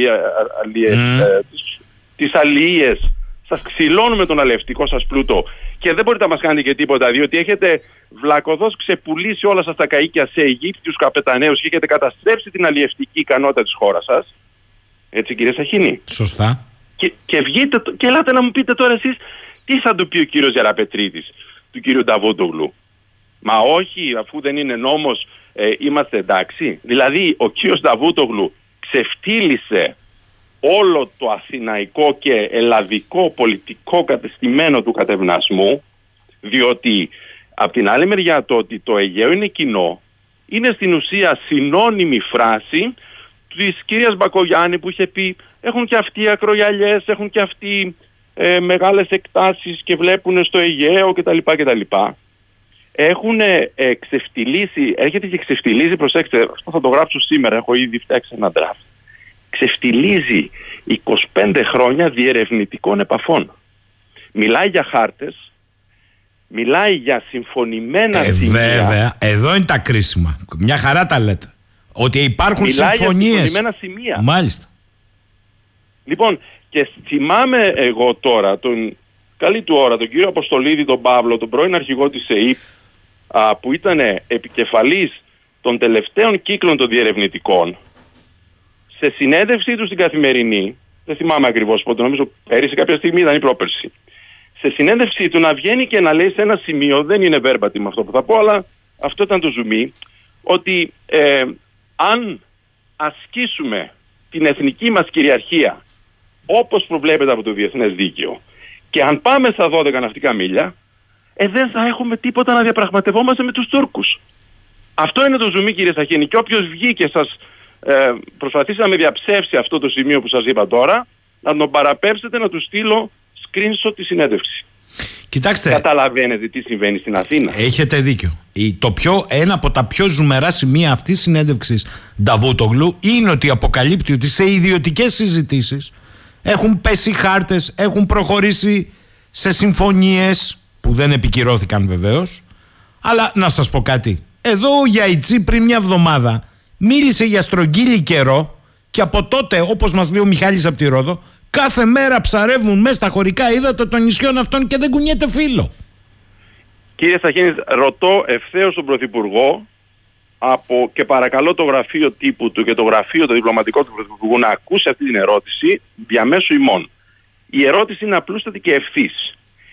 τις αλίες, σας ξυλώνουμε τον αλευτικό σας πλούτο και δεν μπορείτε να μας κάνετε και τίποτα, διότι έχετε βλακωδώς ξεπουλήσει όλα σας τα καΐκια σε Αιγύπτιους καπεταναίους και έχετε καταστρέψει την αλλιευτική ικανότητα της χώρας σας. Έτσι, κύριε Σαχίνη? Σωστά. Και βγείτε και ελάτε να μου πείτε τώρα εσείς τι θα του πει ο κύριος Γεραπετρίτης του κύριου Νταβούτογλου. Μα όχι, αφού δεν είναι νόμος, είμαστε εντάξει. Δηλαδή ο κύριος Νταβούτογλου ξεφτύλισε όλο το αθηναϊκό και ελλαδικό πολιτικό κατεστημένο του κατευνασμού, διότι από την άλλη μεριά το ότι το Αιγαίο είναι κοινό είναι στην ουσία συνώνυμη φράση της κυρίας Μπακογιάννη που είχε πει έχουν και αυτοί ακρογιαλιές, έχουν και αυτοί μεγάλες εκτάσεις και βλέπουν στο Αιγαίο κτλ. Έχουν ξεφτυλίσει, έρχεται και ξεφτυλίζει, προσέξτε, αυτό θα το γράψω σήμερα, έχω ήδη φτιάξει ένα draft. Ξεφτυλίζει 25 χρόνια διερευνητικών επαφών. Μιλάει για χάρτες, μιλάει για συμφωνημένα σημεία. Βέβαια, εδώ είναι τα κρίσιμα. Μια χαρά τα λέτε. Ότι υπάρχουν μιλάει συμφωνίες. Για συμφωνημένα σημεία. Μάλιστα. Λοιπόν, και θυμάμαι εγώ τώρα τον καλή του ώρα, τον κύριο Αποστολίδη, τον Παύλο, τον πρώην αρχηγό της ΕΕΠ, που ήταν επικεφαλής των τελευταίων κύκλων των διερευνητικών, σε συνέντευξή του στην Καθημερινή, δεν θυμάμαι ακριβώς πότε, νομίζω πέρυσι κάποια στιγμή ήταν η πρόπερση, σε συνέντευξή του να βγαίνει και να λέει σε ένα σημείο, δεν είναι verbatim αυτό που θα πω, αλλά αυτό ήταν το ζουμί, ότι αν ασκήσουμε την εθνική μας κυριαρχία όπως προβλέπεται από το διεθνές δίκαιο και αν πάμε στα 12 ναυτικά μίλια, δεν θα έχουμε τίποτα να διαπραγματευόμαστε με τους Τούρκους. Αυτό είναι το ζουμί, κύριε Σαχίνη, και όποιος βγει και σας προσπαθήσει να με διαψεύσει αυτό το σημείο που σας είπα τώρα, να τον παραπέμψετε, να του στείλω screenshot τη συνέντευξη. Κοιτάξτε, καταλαβαίνετε τι συμβαίνει στην Αθήνα. Έχετε δίκιο. Ένα από τα πιο ζουμερά σημεία αυτής της συνέντευξης Νταβούτογλου είναι ότι αποκαλύπτει ότι σε ιδιωτικές συζητήσεις έχουν πέσει χάρτες, έχουν προχωρήσει σε συμφωνίες που δεν επικυρώθηκαν βεβαίως. Αλλά να σας πω κάτι. Εδώ ο Γιαϊτσί πριν μια εβδομάδα μίλησε για στρογγύλι καιρό και από τότε, όπως μας λέει ο Μιχάλης από τη Ρόδο, κάθε μέρα ψαρεύουν μέσα στα χωρικά ύδατα των νησιών αυτών και δεν κουνιέται φύλλο. Κύριε Σαχίνη, ρωτώ ευθέως τον Πρωθυπουργό και παρακαλώ το γραφείο τύπου του και το γραφείο το διπλωματικό του Πρωθυπουργού να ακούσει αυτή την ερώτηση διαμέσου ημών. Η ερώτηση είναι απλούστατη και ευθύς.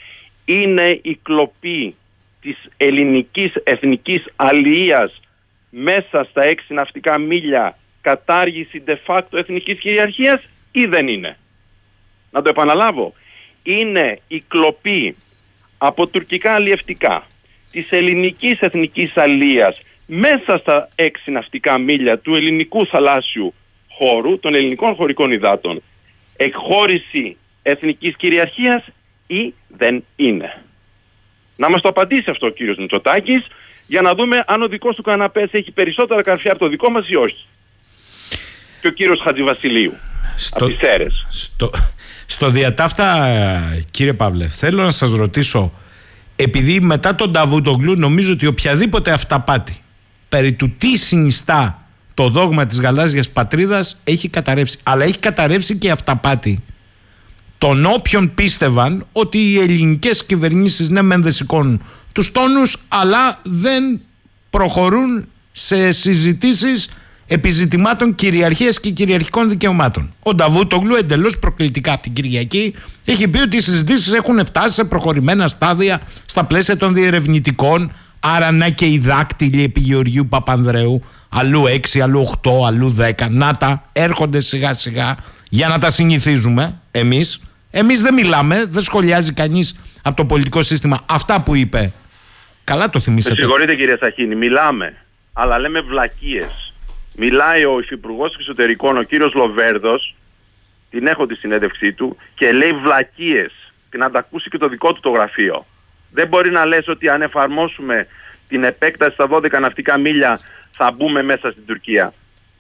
Είναι η κλοπή της ελληνικής εθνικής αλληλείας μέσα στα 6 ναυτικά μίλια κατάργηση de facto εθνικής κυριαρχίας ή δεν είναι? Να το επαναλάβω. Είναι η κλοπή από τουρκικά αλλιευτικά της ελληνικής εθνικής αλληλείας μέσα στα 6 ναυτικά μίλια του ελληνικού θαλάσσιου χώρου, των ελληνικών χωρικών υδάτων, εκχώρηση εθνικής κυριαρχίας ή δεν είναι? Να μας το απαντήσει αυτό ο κύριος Μητσοτάκης, για να δούμε αν ο δικός του καναπές έχει περισσότερα καρφιά από το δικό μας ή όχι. Και ο κύριος Χατζηβασιλείου από τις Σέρρες. Στο διατάφτα, κύριε Παύλε, θέλω να σας ρωτήσω, επειδή μετά τον Νταβούτογλου νομίζω ότι οποιαδήποτε αυταπάτη περί του τι συνιστά το δόγμα της γαλάζιας πατρίδας έχει καταρρεύσει. Αλλά έχει καταρρεύσει και αυταπάτη των όποιων πίστευαν ότι οι ελληνικές κυβερνήσεις ναι μεν δεν σηκώνουν τους τόνους, αλλά δεν προχωρούν σε συζητήσεις επιζητημάτων κυριαρχίας και κυριαρχικών δικαιωμάτων. Ο Νταβούτογλου εντελώς προκλητικά από την Κυριακή έχει πει ότι οι συζητήσεις έχουν φτάσει σε προχωρημένα στάδια στα πλαίσια των διερευνητικών, άρα να και οι δάκτυλοι επί Γεωργίου Παπανδρέου, αλλού 6, αλλού 8, αλλού 10, να τα έρχονται σιγά σιγά για να τα συνηθίζουμε εμείς. Εμείς δεν μιλάμε, δεν σχολιάζει κανείς από το πολιτικό σύστημα αυτά που είπε Καλά το θυμήσατε. Με συγχωρείτε κύριε Σαχίνη, μιλάμε, αλλά λέμε βλακίες. Μιλάει ο Υφυπουργός Εξωτερικών, ο κύριος Λοβέρδος, την έχω τη συνέντευξή του, και λέει βλακίες, και να τα ακούσει και το δικό του το γραφείο. Δεν μπορεί να λες ότι αν εφαρμόσουμε την επέκταση στα 12 ναυτικά μίλια θα μπούμε μέσα στην Τουρκία.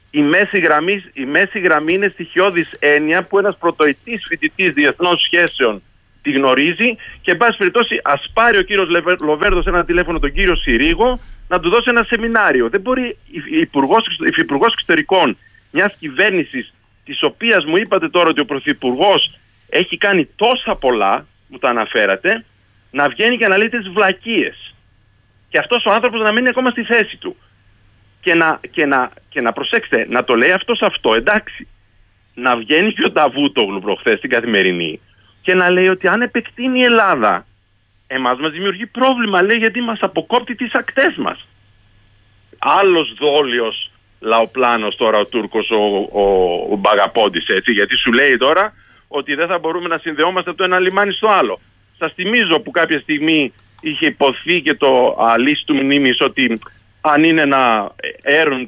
Η μέση γραμμή είναι στοιχειώδης έννοια που ένας πρωτοετής φοιτητής διεθνών σχέσεων τη γνωρίζει, και εν πάση περιπτώσει ας πάρει ο κύριος Λοβέρδος ένα τηλέφωνο τον κύριο Συρίγο να του δώσει ένα σεμινάριο. Δεν μπορεί υφυπουργός εξωτερικών μιας κυβέρνησης, της οποίας μου είπατε τώρα ότι ο πρωθυπουργός έχει κάνει τόσα πολλά, μου τα αναφέρατε, να βγαίνει και να λέει τις βλακίες. Και αυτός ο άνθρωπος να μείνει ακόμα στη θέση του. Και να προσέξτε, να το λέει αυτό, εντάξει. Να βγαίνει και ο Νταβούτογλου προχθές στην Καθημερινή και να λέει ότι αν επεκτείνει η Ελλάδα, εμάς μας δημιουργεί πρόβλημα, λέει, γιατί μας αποκόπτει τις ακτές μας. Άλλος δόλιος λαοπλάνος τώρα ο Τούρκος, ο Μπαγαπόντης, έτσι, γιατί σου λέει τώρα ότι δεν θα μπορούμε να συνδεόμαστε από το ένα λιμάνι στο άλλο. Σας θυμίζω που κάποια στιγμή είχε υποθεί και το αλής του μνήμης ότι αν είναι να έρουν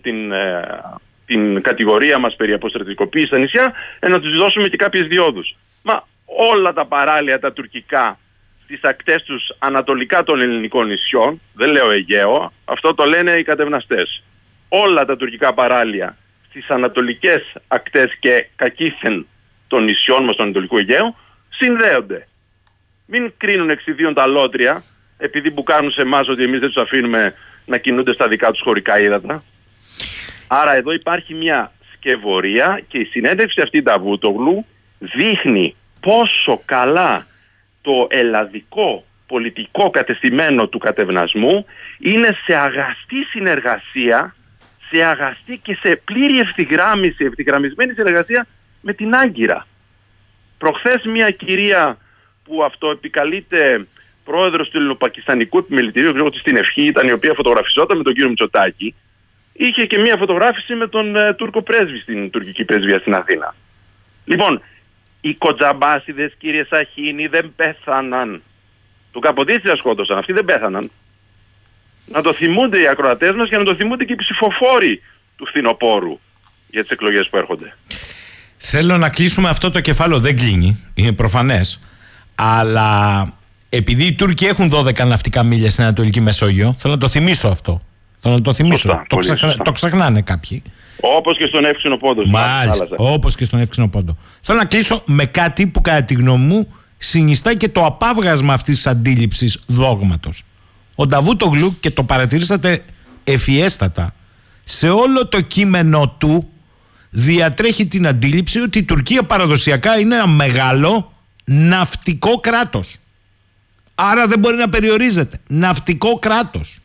την κατηγορία μας περί αποστρατικοποίησης στα νησιά, να τους δώσουμε και κάποιες διόδους. Μα όλα τα παράλια τα τουρκικά στις ακτές τους ανατολικά των ελληνικών νησιών, δεν λέω Αιγαίο, αυτό το λένε οι κατευναστές. Όλα τα τουρκικά παράλια στις ανατολικές ακτές και κακήθεν των νησιών μας του Ανατολικού Αιγαίου συνδέονται. Μην κρίνουν εξιδίων τα λότρια επειδή μπουκάνουν σε εμάς ότι εμείς δεν τους αφήνουμε να κινούνται στα δικά τους χωρικά ύδατα. Άρα εδώ υπάρχει μια σκευωρία, και η συνέντευξη αυτή Νταβούτογλου δείχνει πόσο καλά το ελλαδικό πολιτικό κατεστημένο του κατευνασμού είναι σε αγαστή συνεργασία, σε αγαστή και σε πλήρη ευθυγραμμισμένη συνεργασία με την Άγκυρα. Προχθές μια κυρία που αυτοεπικαλείται πρόεδρος του Ελληνοπακιστανικού Επιμελητηρίου, ξέρω ότι στην ευχή ήταν, η οποία φωτογραφιζόταν με τον κύριο Μητσοτάκη, είχε και μια φωτογράφηση με τον Τούρκο πρέσβη στην τουρκική πρεσβεία στην Αθήνα. Λοιπόν, οι κοτζαμπάσιδες, κύριε Σαχίνη, δεν πέθαναν. Του Καποδίστρια σκότωσαν, αυτοί δεν πέθαναν. Να το θυμούνται οι ακροατές μας και να το θυμούνται και οι ψηφοφόροι του φθινοπόρου για τις εκλογές που έρχονται. Θέλω να κλείσουμε αυτό το κεφάλαιο, δεν κλείνει, είναι προφανές, αλλά επειδή οι Τούρκοι έχουν 12 ναυτικά μίλια στην Ανατολική Μεσόγειο, θέλω να το θυμίσω αυτό. Θέλω να το θυμίσω. Το ξεχνάνε κάποιοι. Όπως και στον Εύξηνο Πόντο. Μάλιστα, όπως και στον Εύξηνο Πόντο. Θέλω να κλείσω με κάτι που κατά τη γνώμη μου συνιστά και το απάβγασμα αυτής της αντίληψης δόγματος. Ο Νταβούτογλου, και το παρατηρήσατε ευφιέστατα, σε όλο το κείμενο του διατρέχει την αντίληψη ότι η Τουρκία παραδοσιακά είναι ένα μεγάλο ναυτικό κράτος. Άρα δεν μπορεί να περιορίζεται. Ναυτικό κράτος.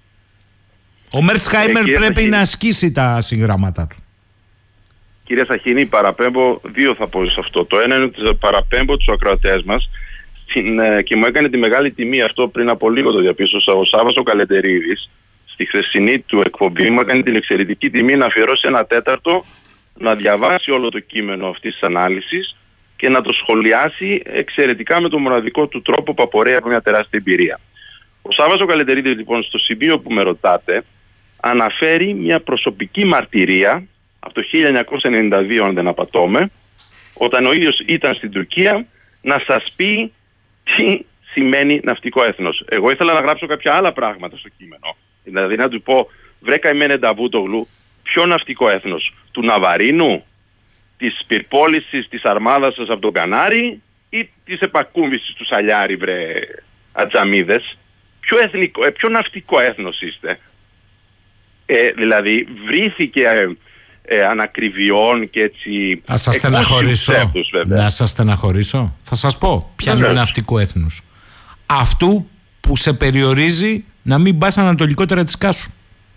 Ο Μέρτσχάιμερ πρέπει να ασκήσει τα συγγράμματα του. Κύριε Σαχίνη, παραπέμπω, δύο θα πω σε αυτό. Το ένα είναι ότι παραπέμπω τους ακροατές μας και μου έκανε τη μεγάλη τιμή αυτό πριν από λίγο, το διαπίστωσα, ο Σάββας ο Καλεντερίδης στη χθεσινή του εκπομπή μου έκανε την εξαιρετική τιμή να αφιερώσει 1/4 να διαβάσει όλο το κείμενο αυτής της ανάλυσης και να το σχολιάσει εξαιρετικά με τον μοναδικό του τρόπο που απορρέει από μια τεράστια εμπειρία. Ο Σάββας ο Καλεντερίδης, λοιπόν, στο σημείο που με ρωτάτε, αναφέρει μια προσωπική μαρτυρία από το 1992, αν δεν απατώμε, όταν ο ίδιος ήταν στην Τουρκία, να σας πει τι σημαίνει ναυτικό έθνος. Εγώ ήθελα να γράψω κάποια άλλα πράγματα στο κείμενο. Δηλαδή να του πω, βρε καημένε Νταβούτογλου, ποιο ναυτικό έθνος, του Ναβαρίνου, της πυρπόλησης της αρμάδας σας από τον Κανάρι ή της επακούμβησης του Σαλιάρη, βρε ατζαμίδες? Ποιο ναυτικό έθνος είστε? Δηλαδή βρήθηκε ανακριβιών και έτσι. Να σας στεναχωρήσω. Να σας στεναχωρήσω. Θα σας πω ποια είναι ναυτικό έθνος. Αυτού που σε περιορίζει να μην πας ανατολικότερα της Κάσου.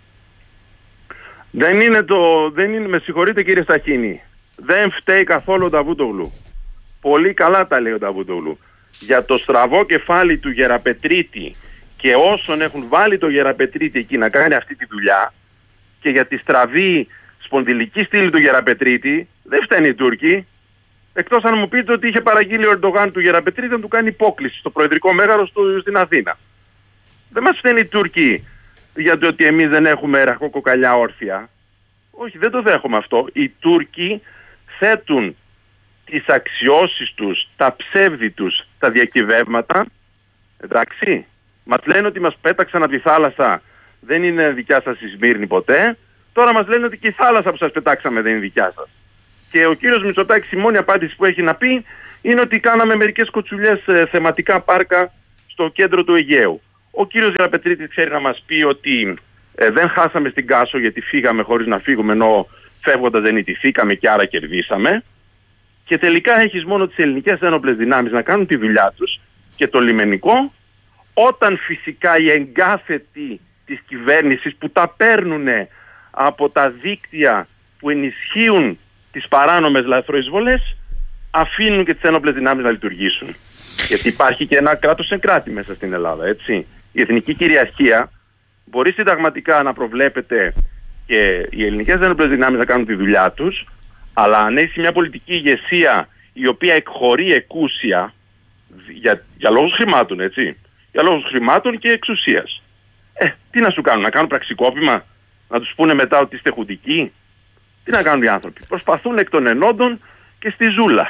Δεν είναι, με συγχωρείτε κύριε Σταχίνη, δεν φταίει καθόλου ο Νταβούτογλου. Πολύ καλά τα λέει ο Νταβούτογλου. Για το στραβό κεφάλι του Γεραπετρίτη και όσων έχουν βάλει το Γεραπετρίτη εκεί να κάνει αυτή τη δουλειά, και για τη στραβή σπονδυλική στήλη του Γεραπετρίτη δεν φταίνει οι Τούρκοι. Εκτός αν μου πείτε ότι είχε παραγγείλει ο Ερντογάν του Γεραπετρίτη να του κάνει υπόκληση στο προεδρικό μέγαρο στην Αθήνα. Δεν μας φταίνει οι Τούρκοι για το ότι εμείς δεν έχουμε ραχοκοκαλιά όρθια. Όχι, δεν το δέχομαι αυτό. Οι Τούρκοι θέτουν τις αξιώσεις τους, τα ψεύδι τους, τα διακυβεύματα. Εντάξει, μας λένε ότι μας πέταξαν από τη θάλασσα, δεν είναι δικιά σας η Σμύρνη ποτέ. Τώρα μας λένε ότι και η θάλασσα που σας πετάξαμε δεν είναι δικιά σας. Και ο κύριος Μητσοτάκης η μόνη απάντηση που έχει να πει είναι ότι κάναμε μερικές κοτσουλιές θεματικά πάρκα στο κέντρο του Αιγαίου. Ο κύριος Γεραπετρίτης ξέρει να μας πει ότι δεν χάσαμε στην Κάσο γιατί φύγαμε χωρίς να φύγουμε, ενώ φεύγοντας δεν ιτηθήκαμε και άρα κερδίσαμε. Και τελικά έχεις μόνο τις ελληνικές ένοπλες δυνάμεις να κάνουν τη δουλειά τους και το λιμενικό, όταν φυσικά οι εγκάθετοι της κυβέρνησης που τα παίρνουν από τα δίκτυα που ενισχύουν τις παράνομες λαθροεισβολές αφήνουν και τις ένοπλες δυνάμεις να λειτουργήσουν. Γιατί υπάρχει και ένα κράτος εν κράτη μέσα στην Ελλάδα, έτσι. Η εθνική κυριαρχία μπορεί συνταγματικά να προβλέπεται και οι ελληνικές ένοπλες δυνάμεις να κάνουν τη δουλειά τους, αλλά αν έχει μια πολιτική ηγεσία η οποία εκχωρεί εκούσια για λόγους χρημάτων, έτσι. Για λόγους χρημάτων και εξουσίας. Τι να σου κάνουν, να κάνουν πραξικόπημα, να τους πούνε μετά ότι είστε χουντικοί. Τι να κάνουν οι άνθρωποι. Προσπαθούν εκ των ενόντων και στη ζούλα.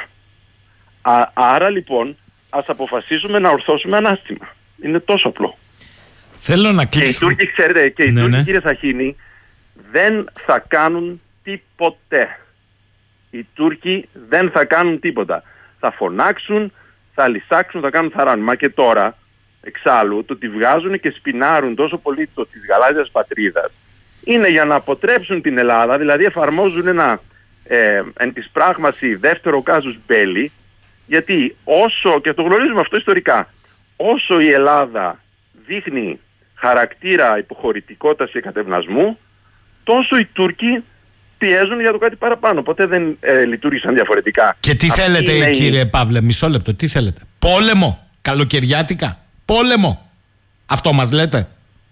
Άρα λοιπόν ας αποφασίσουμε να ορθώσουμε ανάστημα. Είναι τόσο απλό. Θέλω να κλείσω. Και οι Τούρκοι, ξέρετε, και οι Τούρκοι, κύριε Σαχίνη, δεν θα κάνουν τίποτε. Οι Τούρκοι δεν θα κάνουν τίποτα. Θα φωνάξουν, θα λυσάξουν, θα κάνουν θαράν. Μα και τώρα, εξάλλου, το ότι βγάζουν και σπινάρουν τόσο πολύ το της γαλάζιας πατρίδας είναι για να αποτρέψουν την Ελλάδα, δηλαδή εφαρμόζουν ένα εν της πράγμαση δεύτερο κάζους μπέλι, γιατί όσο, και το γνωρίζουμε αυτό ιστορικά, όσο η Ελλάδα δείχνει χαρακτήρα υποχωρητικότητας και κατευνασμού, τόσο οι Τούρκοι πιέζουν για το κάτι παραπάνω. Ποτέ δεν λειτουργήσαν διαφορετικά. Και τι θέλετε, κύριε Παύλε, μισό λεπτό, τι θέλετε? Πόλεμο, καλοκαιριάτικα, πόλεμο. Αυτό μας λέτε?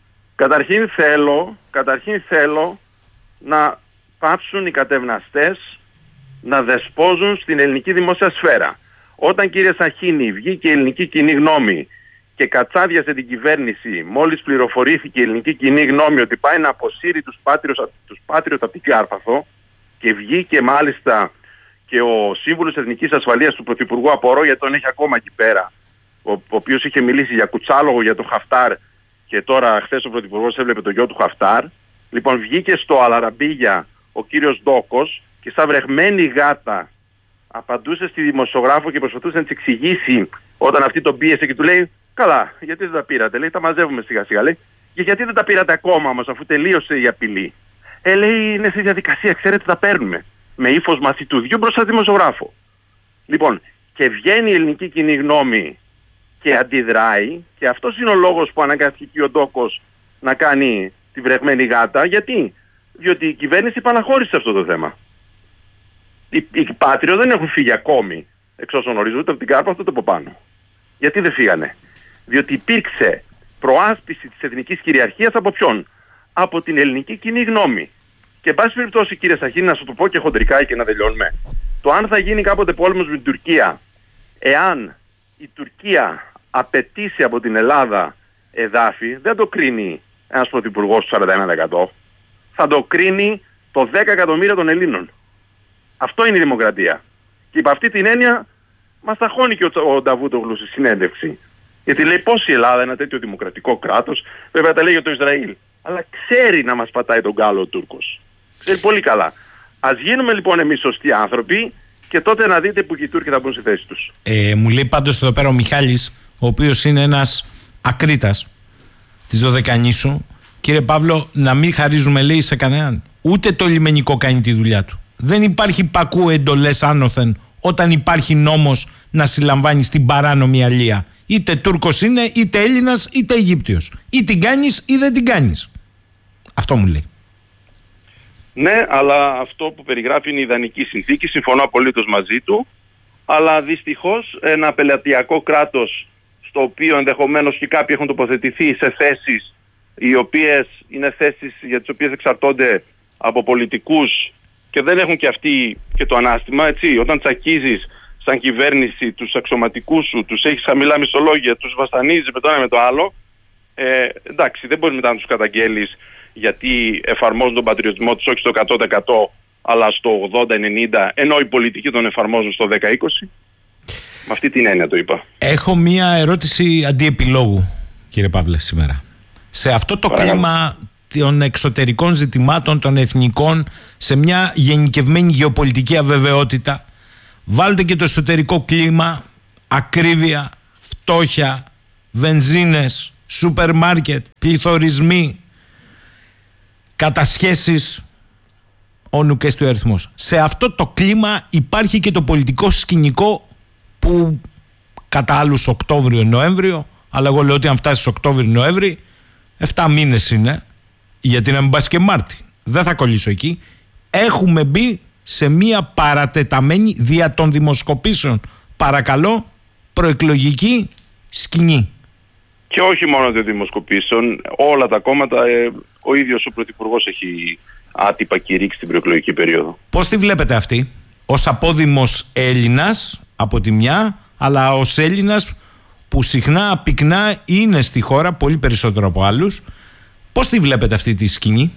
Καταρχήν θέλω να πάψουν οι κατευναστές να δεσπόζουν στην ελληνική δημόσια σφαίρα. Όταν, κύριε Σαχίνη, βγήκε η ελληνική κοινή γνώμη και κατσάδιασε την κυβέρνηση μόλις πληροφορήθηκε η ελληνική κοινή γνώμη ότι πάει να αποσύρει τους Πάτριους από την Κάρπαθο, και βγήκε μάλιστα και ο σύμβουλος Εθνικής Ασφαλείας του Πρωθυπουργού, απορώ γιατί τον έχει ακόμα εκεί πέρα, ο οποίος είχε μιλήσει για κουτσάλογο για τον Χαφτάρ, και τώρα χθες ο Πρωθυπουργός έβλεπε το γιο του Χαφτάρ. Λοιπόν, βγήκε στο Αλαραμπίγια ο κύριος Ντόκος και σαν βρεχμένη γάτα απαντούσε στη δημοσιογράφο και προσπαθούσε να της εξηγήσει, όταν αυτή τον πίεσε και του λέει, καλά, γιατί δεν τα πήρατε? Λέει, τα μαζεύουμε σιγά σιγά. Λέει, και γιατί δεν τα πήρατε ακόμα όμως, αφού τελείωσε η απειλή? Λέει, είναι στη διαδικασία, ξέρετε, τα παίρνουμε. Με ύφος μαθητουδιού μπροστά στη δημοσιογράφο. Λοιπόν, και βγαίνει η ελληνική κοινή γνώμη και αντιδράει, και αυτός είναι ο λόγος που αναγκάστηκε ο Ντόκος να κάνει τη βρεγμένη γάτα. Γιατί? Διότι η κυβέρνηση παναχώρησε αυτό το θέμα. Οι Πάτριο δεν έχουν φύγει ακόμη, εξ όσων γνωρίζω, ούτε από την Κάρπαθο ούτε από πάνω. Γιατί δεν φύγανε? Διότι υπήρξε προάσπιση της εθνικής κυριαρχίας από ποιον? Από την ελληνική κοινή γνώμη. Και εν πάση περιπτώσει, κύριε Σαχίνη, να σου το πω και χοντρικά και να τελειώνουμε. Το αν θα γίνει κάποτε πόλεμος με την Τουρκία, εάν η Τουρκία απαιτήσει από την Ελλάδα εδάφη, δεν το κρίνει ένας πρωθυπουργός του 41%. Θα το κρίνει το 10 εκατομμύρια των Ελλήνων. Αυτό είναι η δημοκρατία. Και υπ' αυτή την έννοια μας ταχώνει και ο Νταβούτογλου στη συνέντευξη. Γιατί λέει πώς η Ελλάδα, ένα τέτοιο δημοκρατικό κράτος, βέβαια τα λέει για το Ισραήλ, αλλά ξέρει να μας πατάει τον γκάλο ο Τούρκος. Ξέρει πολύ καλά. Ας γίνουμε λοιπόν εμείς σωστοί άνθρωποι, και τότε να δείτε που και οι Τούρκοι θα μπουν στη θέση τους. Μου λέει πάντως εδώ πέρα ο Μιχάλης, ο οποίος είναι ένας ακρίτας της Δωδεκανήσου, κύριε Παύλο, να μην χαρίζουμε, λέει, σε κανέναν. Ούτε το λιμενικό κάνει τη δουλειά του. Δεν υπάρχει πακού εντολές άνωθεν όταν υπάρχει νόμος να συλλαμβάνει στην παράνομη αλία. Είτε Τούρκος είναι, είτε Έλληνας, είτε Αιγύπτιος. Ή την κάνεις ή δεν την κάνεις. Αυτό μου λέει. Ναι, αλλά αυτό που περιγράφει είναι η ιδανική συνθήκη, συμφωνώ απολύτως μαζί του, αλλά δυστυχώς ένα πελατειακό κράτος, στο οποίο ενδεχομένως και κάποιοι έχουν τοποθετηθεί σε θέσεις οι οποίες είναι θέσεις για τις οποίες εξαρτώνται από πολιτικούς και δεν έχουν και αυτοί και το ανάστημα, έτσι. Όταν τσακίζεις σαν κυβέρνηση τους αξιωματικούς σου, τους έχεις χαμηλά μισθολόγια, τους βασανίζεις με το ένα με το άλλο, Εντάξει, δεν μπορεί μετά να τους καταγγέλεις γιατί εφαρμόζουν τον πατριωτισμό τους όχι στο 100% αλλά στο 80-90%, ενώ οι πολιτικοί τον εφαρμόζουν στο 10-20%. Με αυτή την έννοια το είπα. Έχω μία ερώτηση αντιεπιλόγου, κύριε Παύλε, σήμερα. Σε αυτό το κλίμα των εξωτερικών ζητημάτων, των εθνικών, σε μια γενικευμένη γεωπολιτική αβεβαιότητα, βάλτε και το εσωτερικό κλίμα, ακρίβεια, φτώχεια, βενζίνες, σούπερ μάρκετ, πληθωρισμοί, κατασχέσεις, όνου και στο αριθμός. Σε αυτό το κλίμα υπάρχει και το πολιτικό σκηνικό που κατά άλλους Οκτώβριο-Νοέμβριο, αλλά εγώ λέω ότι αν φτάσει Οκτώβριο-Νοέμβριο 7 μήνες είναι, γιατί να μην πας και Μάρτι, δεν θα κολλήσω εκεί. Έχουμε μπει σε μια παρατεταμένη δια των δημοσκοπήσεων, παρακαλώ, προεκλογική σκηνή. Και όχι μόνο των δημοσκοπήσεων, όλα τα κόμματα, ο ίδιος ο Πρωθυπουργός έχει άτυπα κηρύξει την προεκλογική περίοδο. Πώς τη βλέπετε αυτή, ως απόδημος Έλληνας από τη μια, αλλά ως Έλληνας που συχνά πυκνά είναι στη χώρα πολύ περισσότερο από άλλους, πώς τη βλέπετε αυτή τη σκηνή?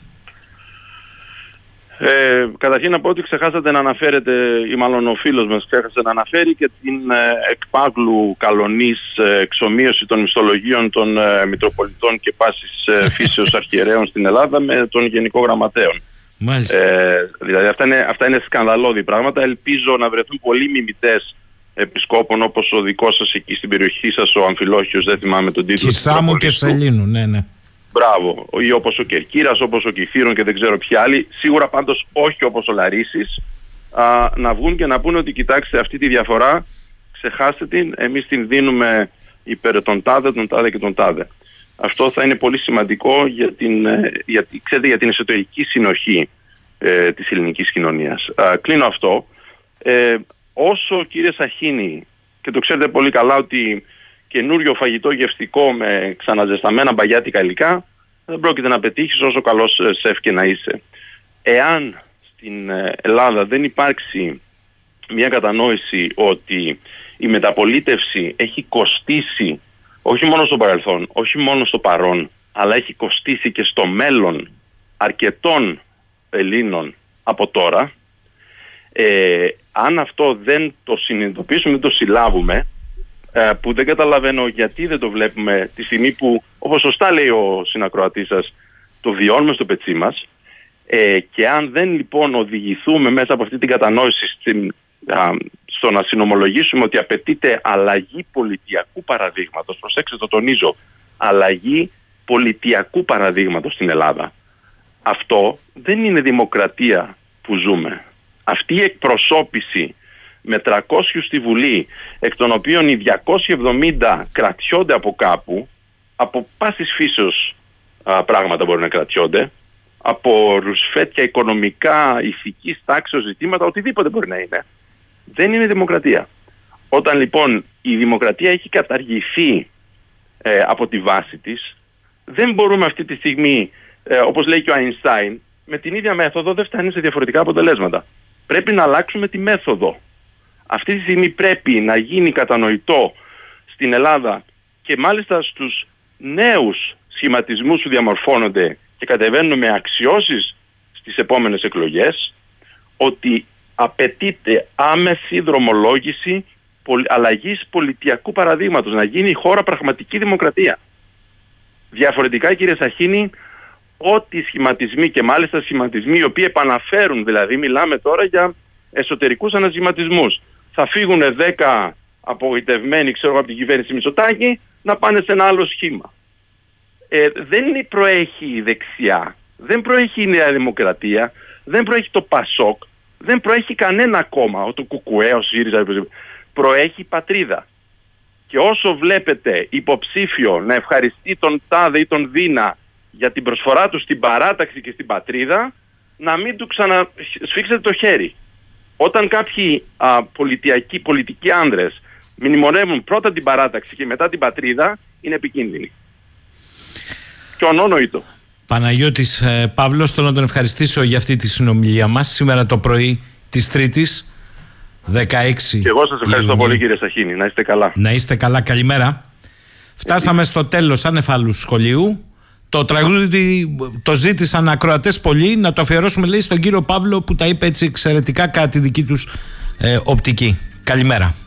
Καταρχήν να πω ότι ξεχάσατε να αναφέρετε, ή μάλλον ο φίλος μας ξέχασε να αναφέρει και την εκπάγλου καλονής εξομοίωση των μισθολογίων των Μητροπολιτών και πάσης φύσεως αρχιερέων στην Ελλάδα με τον Γενικό Γραμματέων. Μάλιστα. Δηλαδή αυτά είναι σκανδαλώδη πράγματα. Ελπίζω να βρεθούν πολλοί μιμητές επισκόπων όπως ο δικός σας εκεί στην περιοχή σας, ο Αμφιλόχιος, δεν θυμάμαι τον τίτλο. Κισάμου και Σελήνου, ναι. Μπράβο, ή όπως ο Κερκύρας, όπως ο Κιθήρων και δεν ξέρω ποιοι άλλοι, σίγουρα πάντως όχι όπως ο Λαρίσης, να βγουν και να πούνε ότι κοιτάξτε αυτή τη διαφορά, ξεχάστε την, εμείς την δίνουμε υπέρ τον τάδε και τον τάδε. Αυτό θα είναι πολύ σημαντικό για την εσωτερική συνοχή της ελληνικής κοινωνίας. Κλείνω αυτό. Όσο κύριε Σαχίνη, και το ξέρετε πολύ καλά ότι καινούριο φαγητό γευστικό με ξαναζεσταμένα μπαγιάτικα υλικά δεν πρόκειται να πετύχεις όσο καλός σεφ και να είσαι. Εάν στην Ελλάδα δεν υπάρξει μια κατανόηση ότι η μεταπολίτευση έχει κοστίσει όχι μόνο στο παρελθόν, όχι μόνο στο παρόν, αλλά έχει κοστίσει και στο μέλλον αρκετών Ελλήνων από τώρα, αν αυτό δεν το συνειδητοποιήσουμε, δεν το συλλάβουμε, που δεν καταλαβαίνω γιατί δεν το βλέπουμε τη στιγμή που, όπως σωστά λέει ο συνακροατής σας, το βιώνουμε στο πετσί μας, και αν δεν λοιπόν οδηγηθούμε μέσα από αυτή την κατανόηση στο να συνομολογήσουμε ότι απαιτείται αλλαγή πολιτιακού παραδείγματος, προσέξτε το τονίζω, αλλαγή πολιτιακού παραδείγματος στην Ελλάδα. Αυτό δεν είναι δημοκρατία που ζούμε. Αυτή η εκπροσώπηση με 300 στη Βουλή, εκ των οποίων οι 270 κρατιόνται από κάπου, από πάσης φύσεως πράγματα μπορεί να κρατιόνται, από ρουσφέτια οικονομικά, ηθικής τάξεως ζητήματα, οτιδήποτε μπορεί να είναι. Δεν είναι δημοκρατία. Όταν λοιπόν η δημοκρατία έχει καταργηθεί από τη βάση της, δεν μπορούμε αυτή τη στιγμή, όπως λέει και ο Αϊνστάιν, με την ίδια μέθοδο δεν φτάνει σε διαφορετικά αποτελέσματα. Πρέπει να αλλάξουμε τη μέθοδο. Αυτή τη στιγμή πρέπει να γίνει κατανοητό στην Ελλάδα και μάλιστα στους νέους σχηματισμούς που διαμορφώνονται και κατεβαίνουν με αξιώσεις στις επόμενες εκλογές, ότι απαιτείται άμεση δρομολόγηση αλλαγής πολιτιακού παραδείγματος, να γίνει η χώρα πραγματική δημοκρατία. Διαφορετικά, κύριε Σαχίνη, ό,τι σχηματισμοί, και μάλιστα σχηματισμοί οι οποίοι επαναφέρουν, δηλαδή μιλάμε τώρα για εσωτερικούς ανασχηματισμούς, θα φύγουν 10 απογοητευμένοι, ξέρω, από την κυβέρνηση Μητσοτάκη να πάνε σε ένα άλλο σχήμα. Δεν προέχει η δεξιά, δεν προέχει η Νέα Δημοκρατία, δεν προέχει το ΠΑΣΟΚ, δεν προέχει κανένα κόμμα, το ΚΚΕ, ο ΣΥΡΙΖΑ, προέχει η πατρίδα. Και όσο βλέπετε υποψήφιο να ευχαριστεί τον τάδε ή τον δίνα για την προσφορά του στην παράταξη και στην πατρίδα, να μην του ξανασφίξετε το χέρι. Όταν κάποιοι πολιτικοί άνδρες μνημονεύουν πρώτα την παράταξη και μετά την πατρίδα, είναι επικίνδυνοι. Και ονόνοητο. Παναγιώτης Παύλος, θέλω να τον ευχαριστήσω για αυτή τη συνομιλία μας σήμερα το πρωί της Τρίτης 16. Και εγώ σας ευχαριστώ πολύ, κύριε Σαχίνη. Να είστε καλά. Να είστε καλά, καλημέρα. Φτάσαμε στο τέλος ανεφάλου σχολείου. Το τραγούδι το ζήτησαν ακροατές πολύ, να το αφιερώσουμε, λέει, στον κύριο Παύλο, που τα είπε έτσι εξαιρετικά κατά τη δική τους οπτική. Καλημέρα.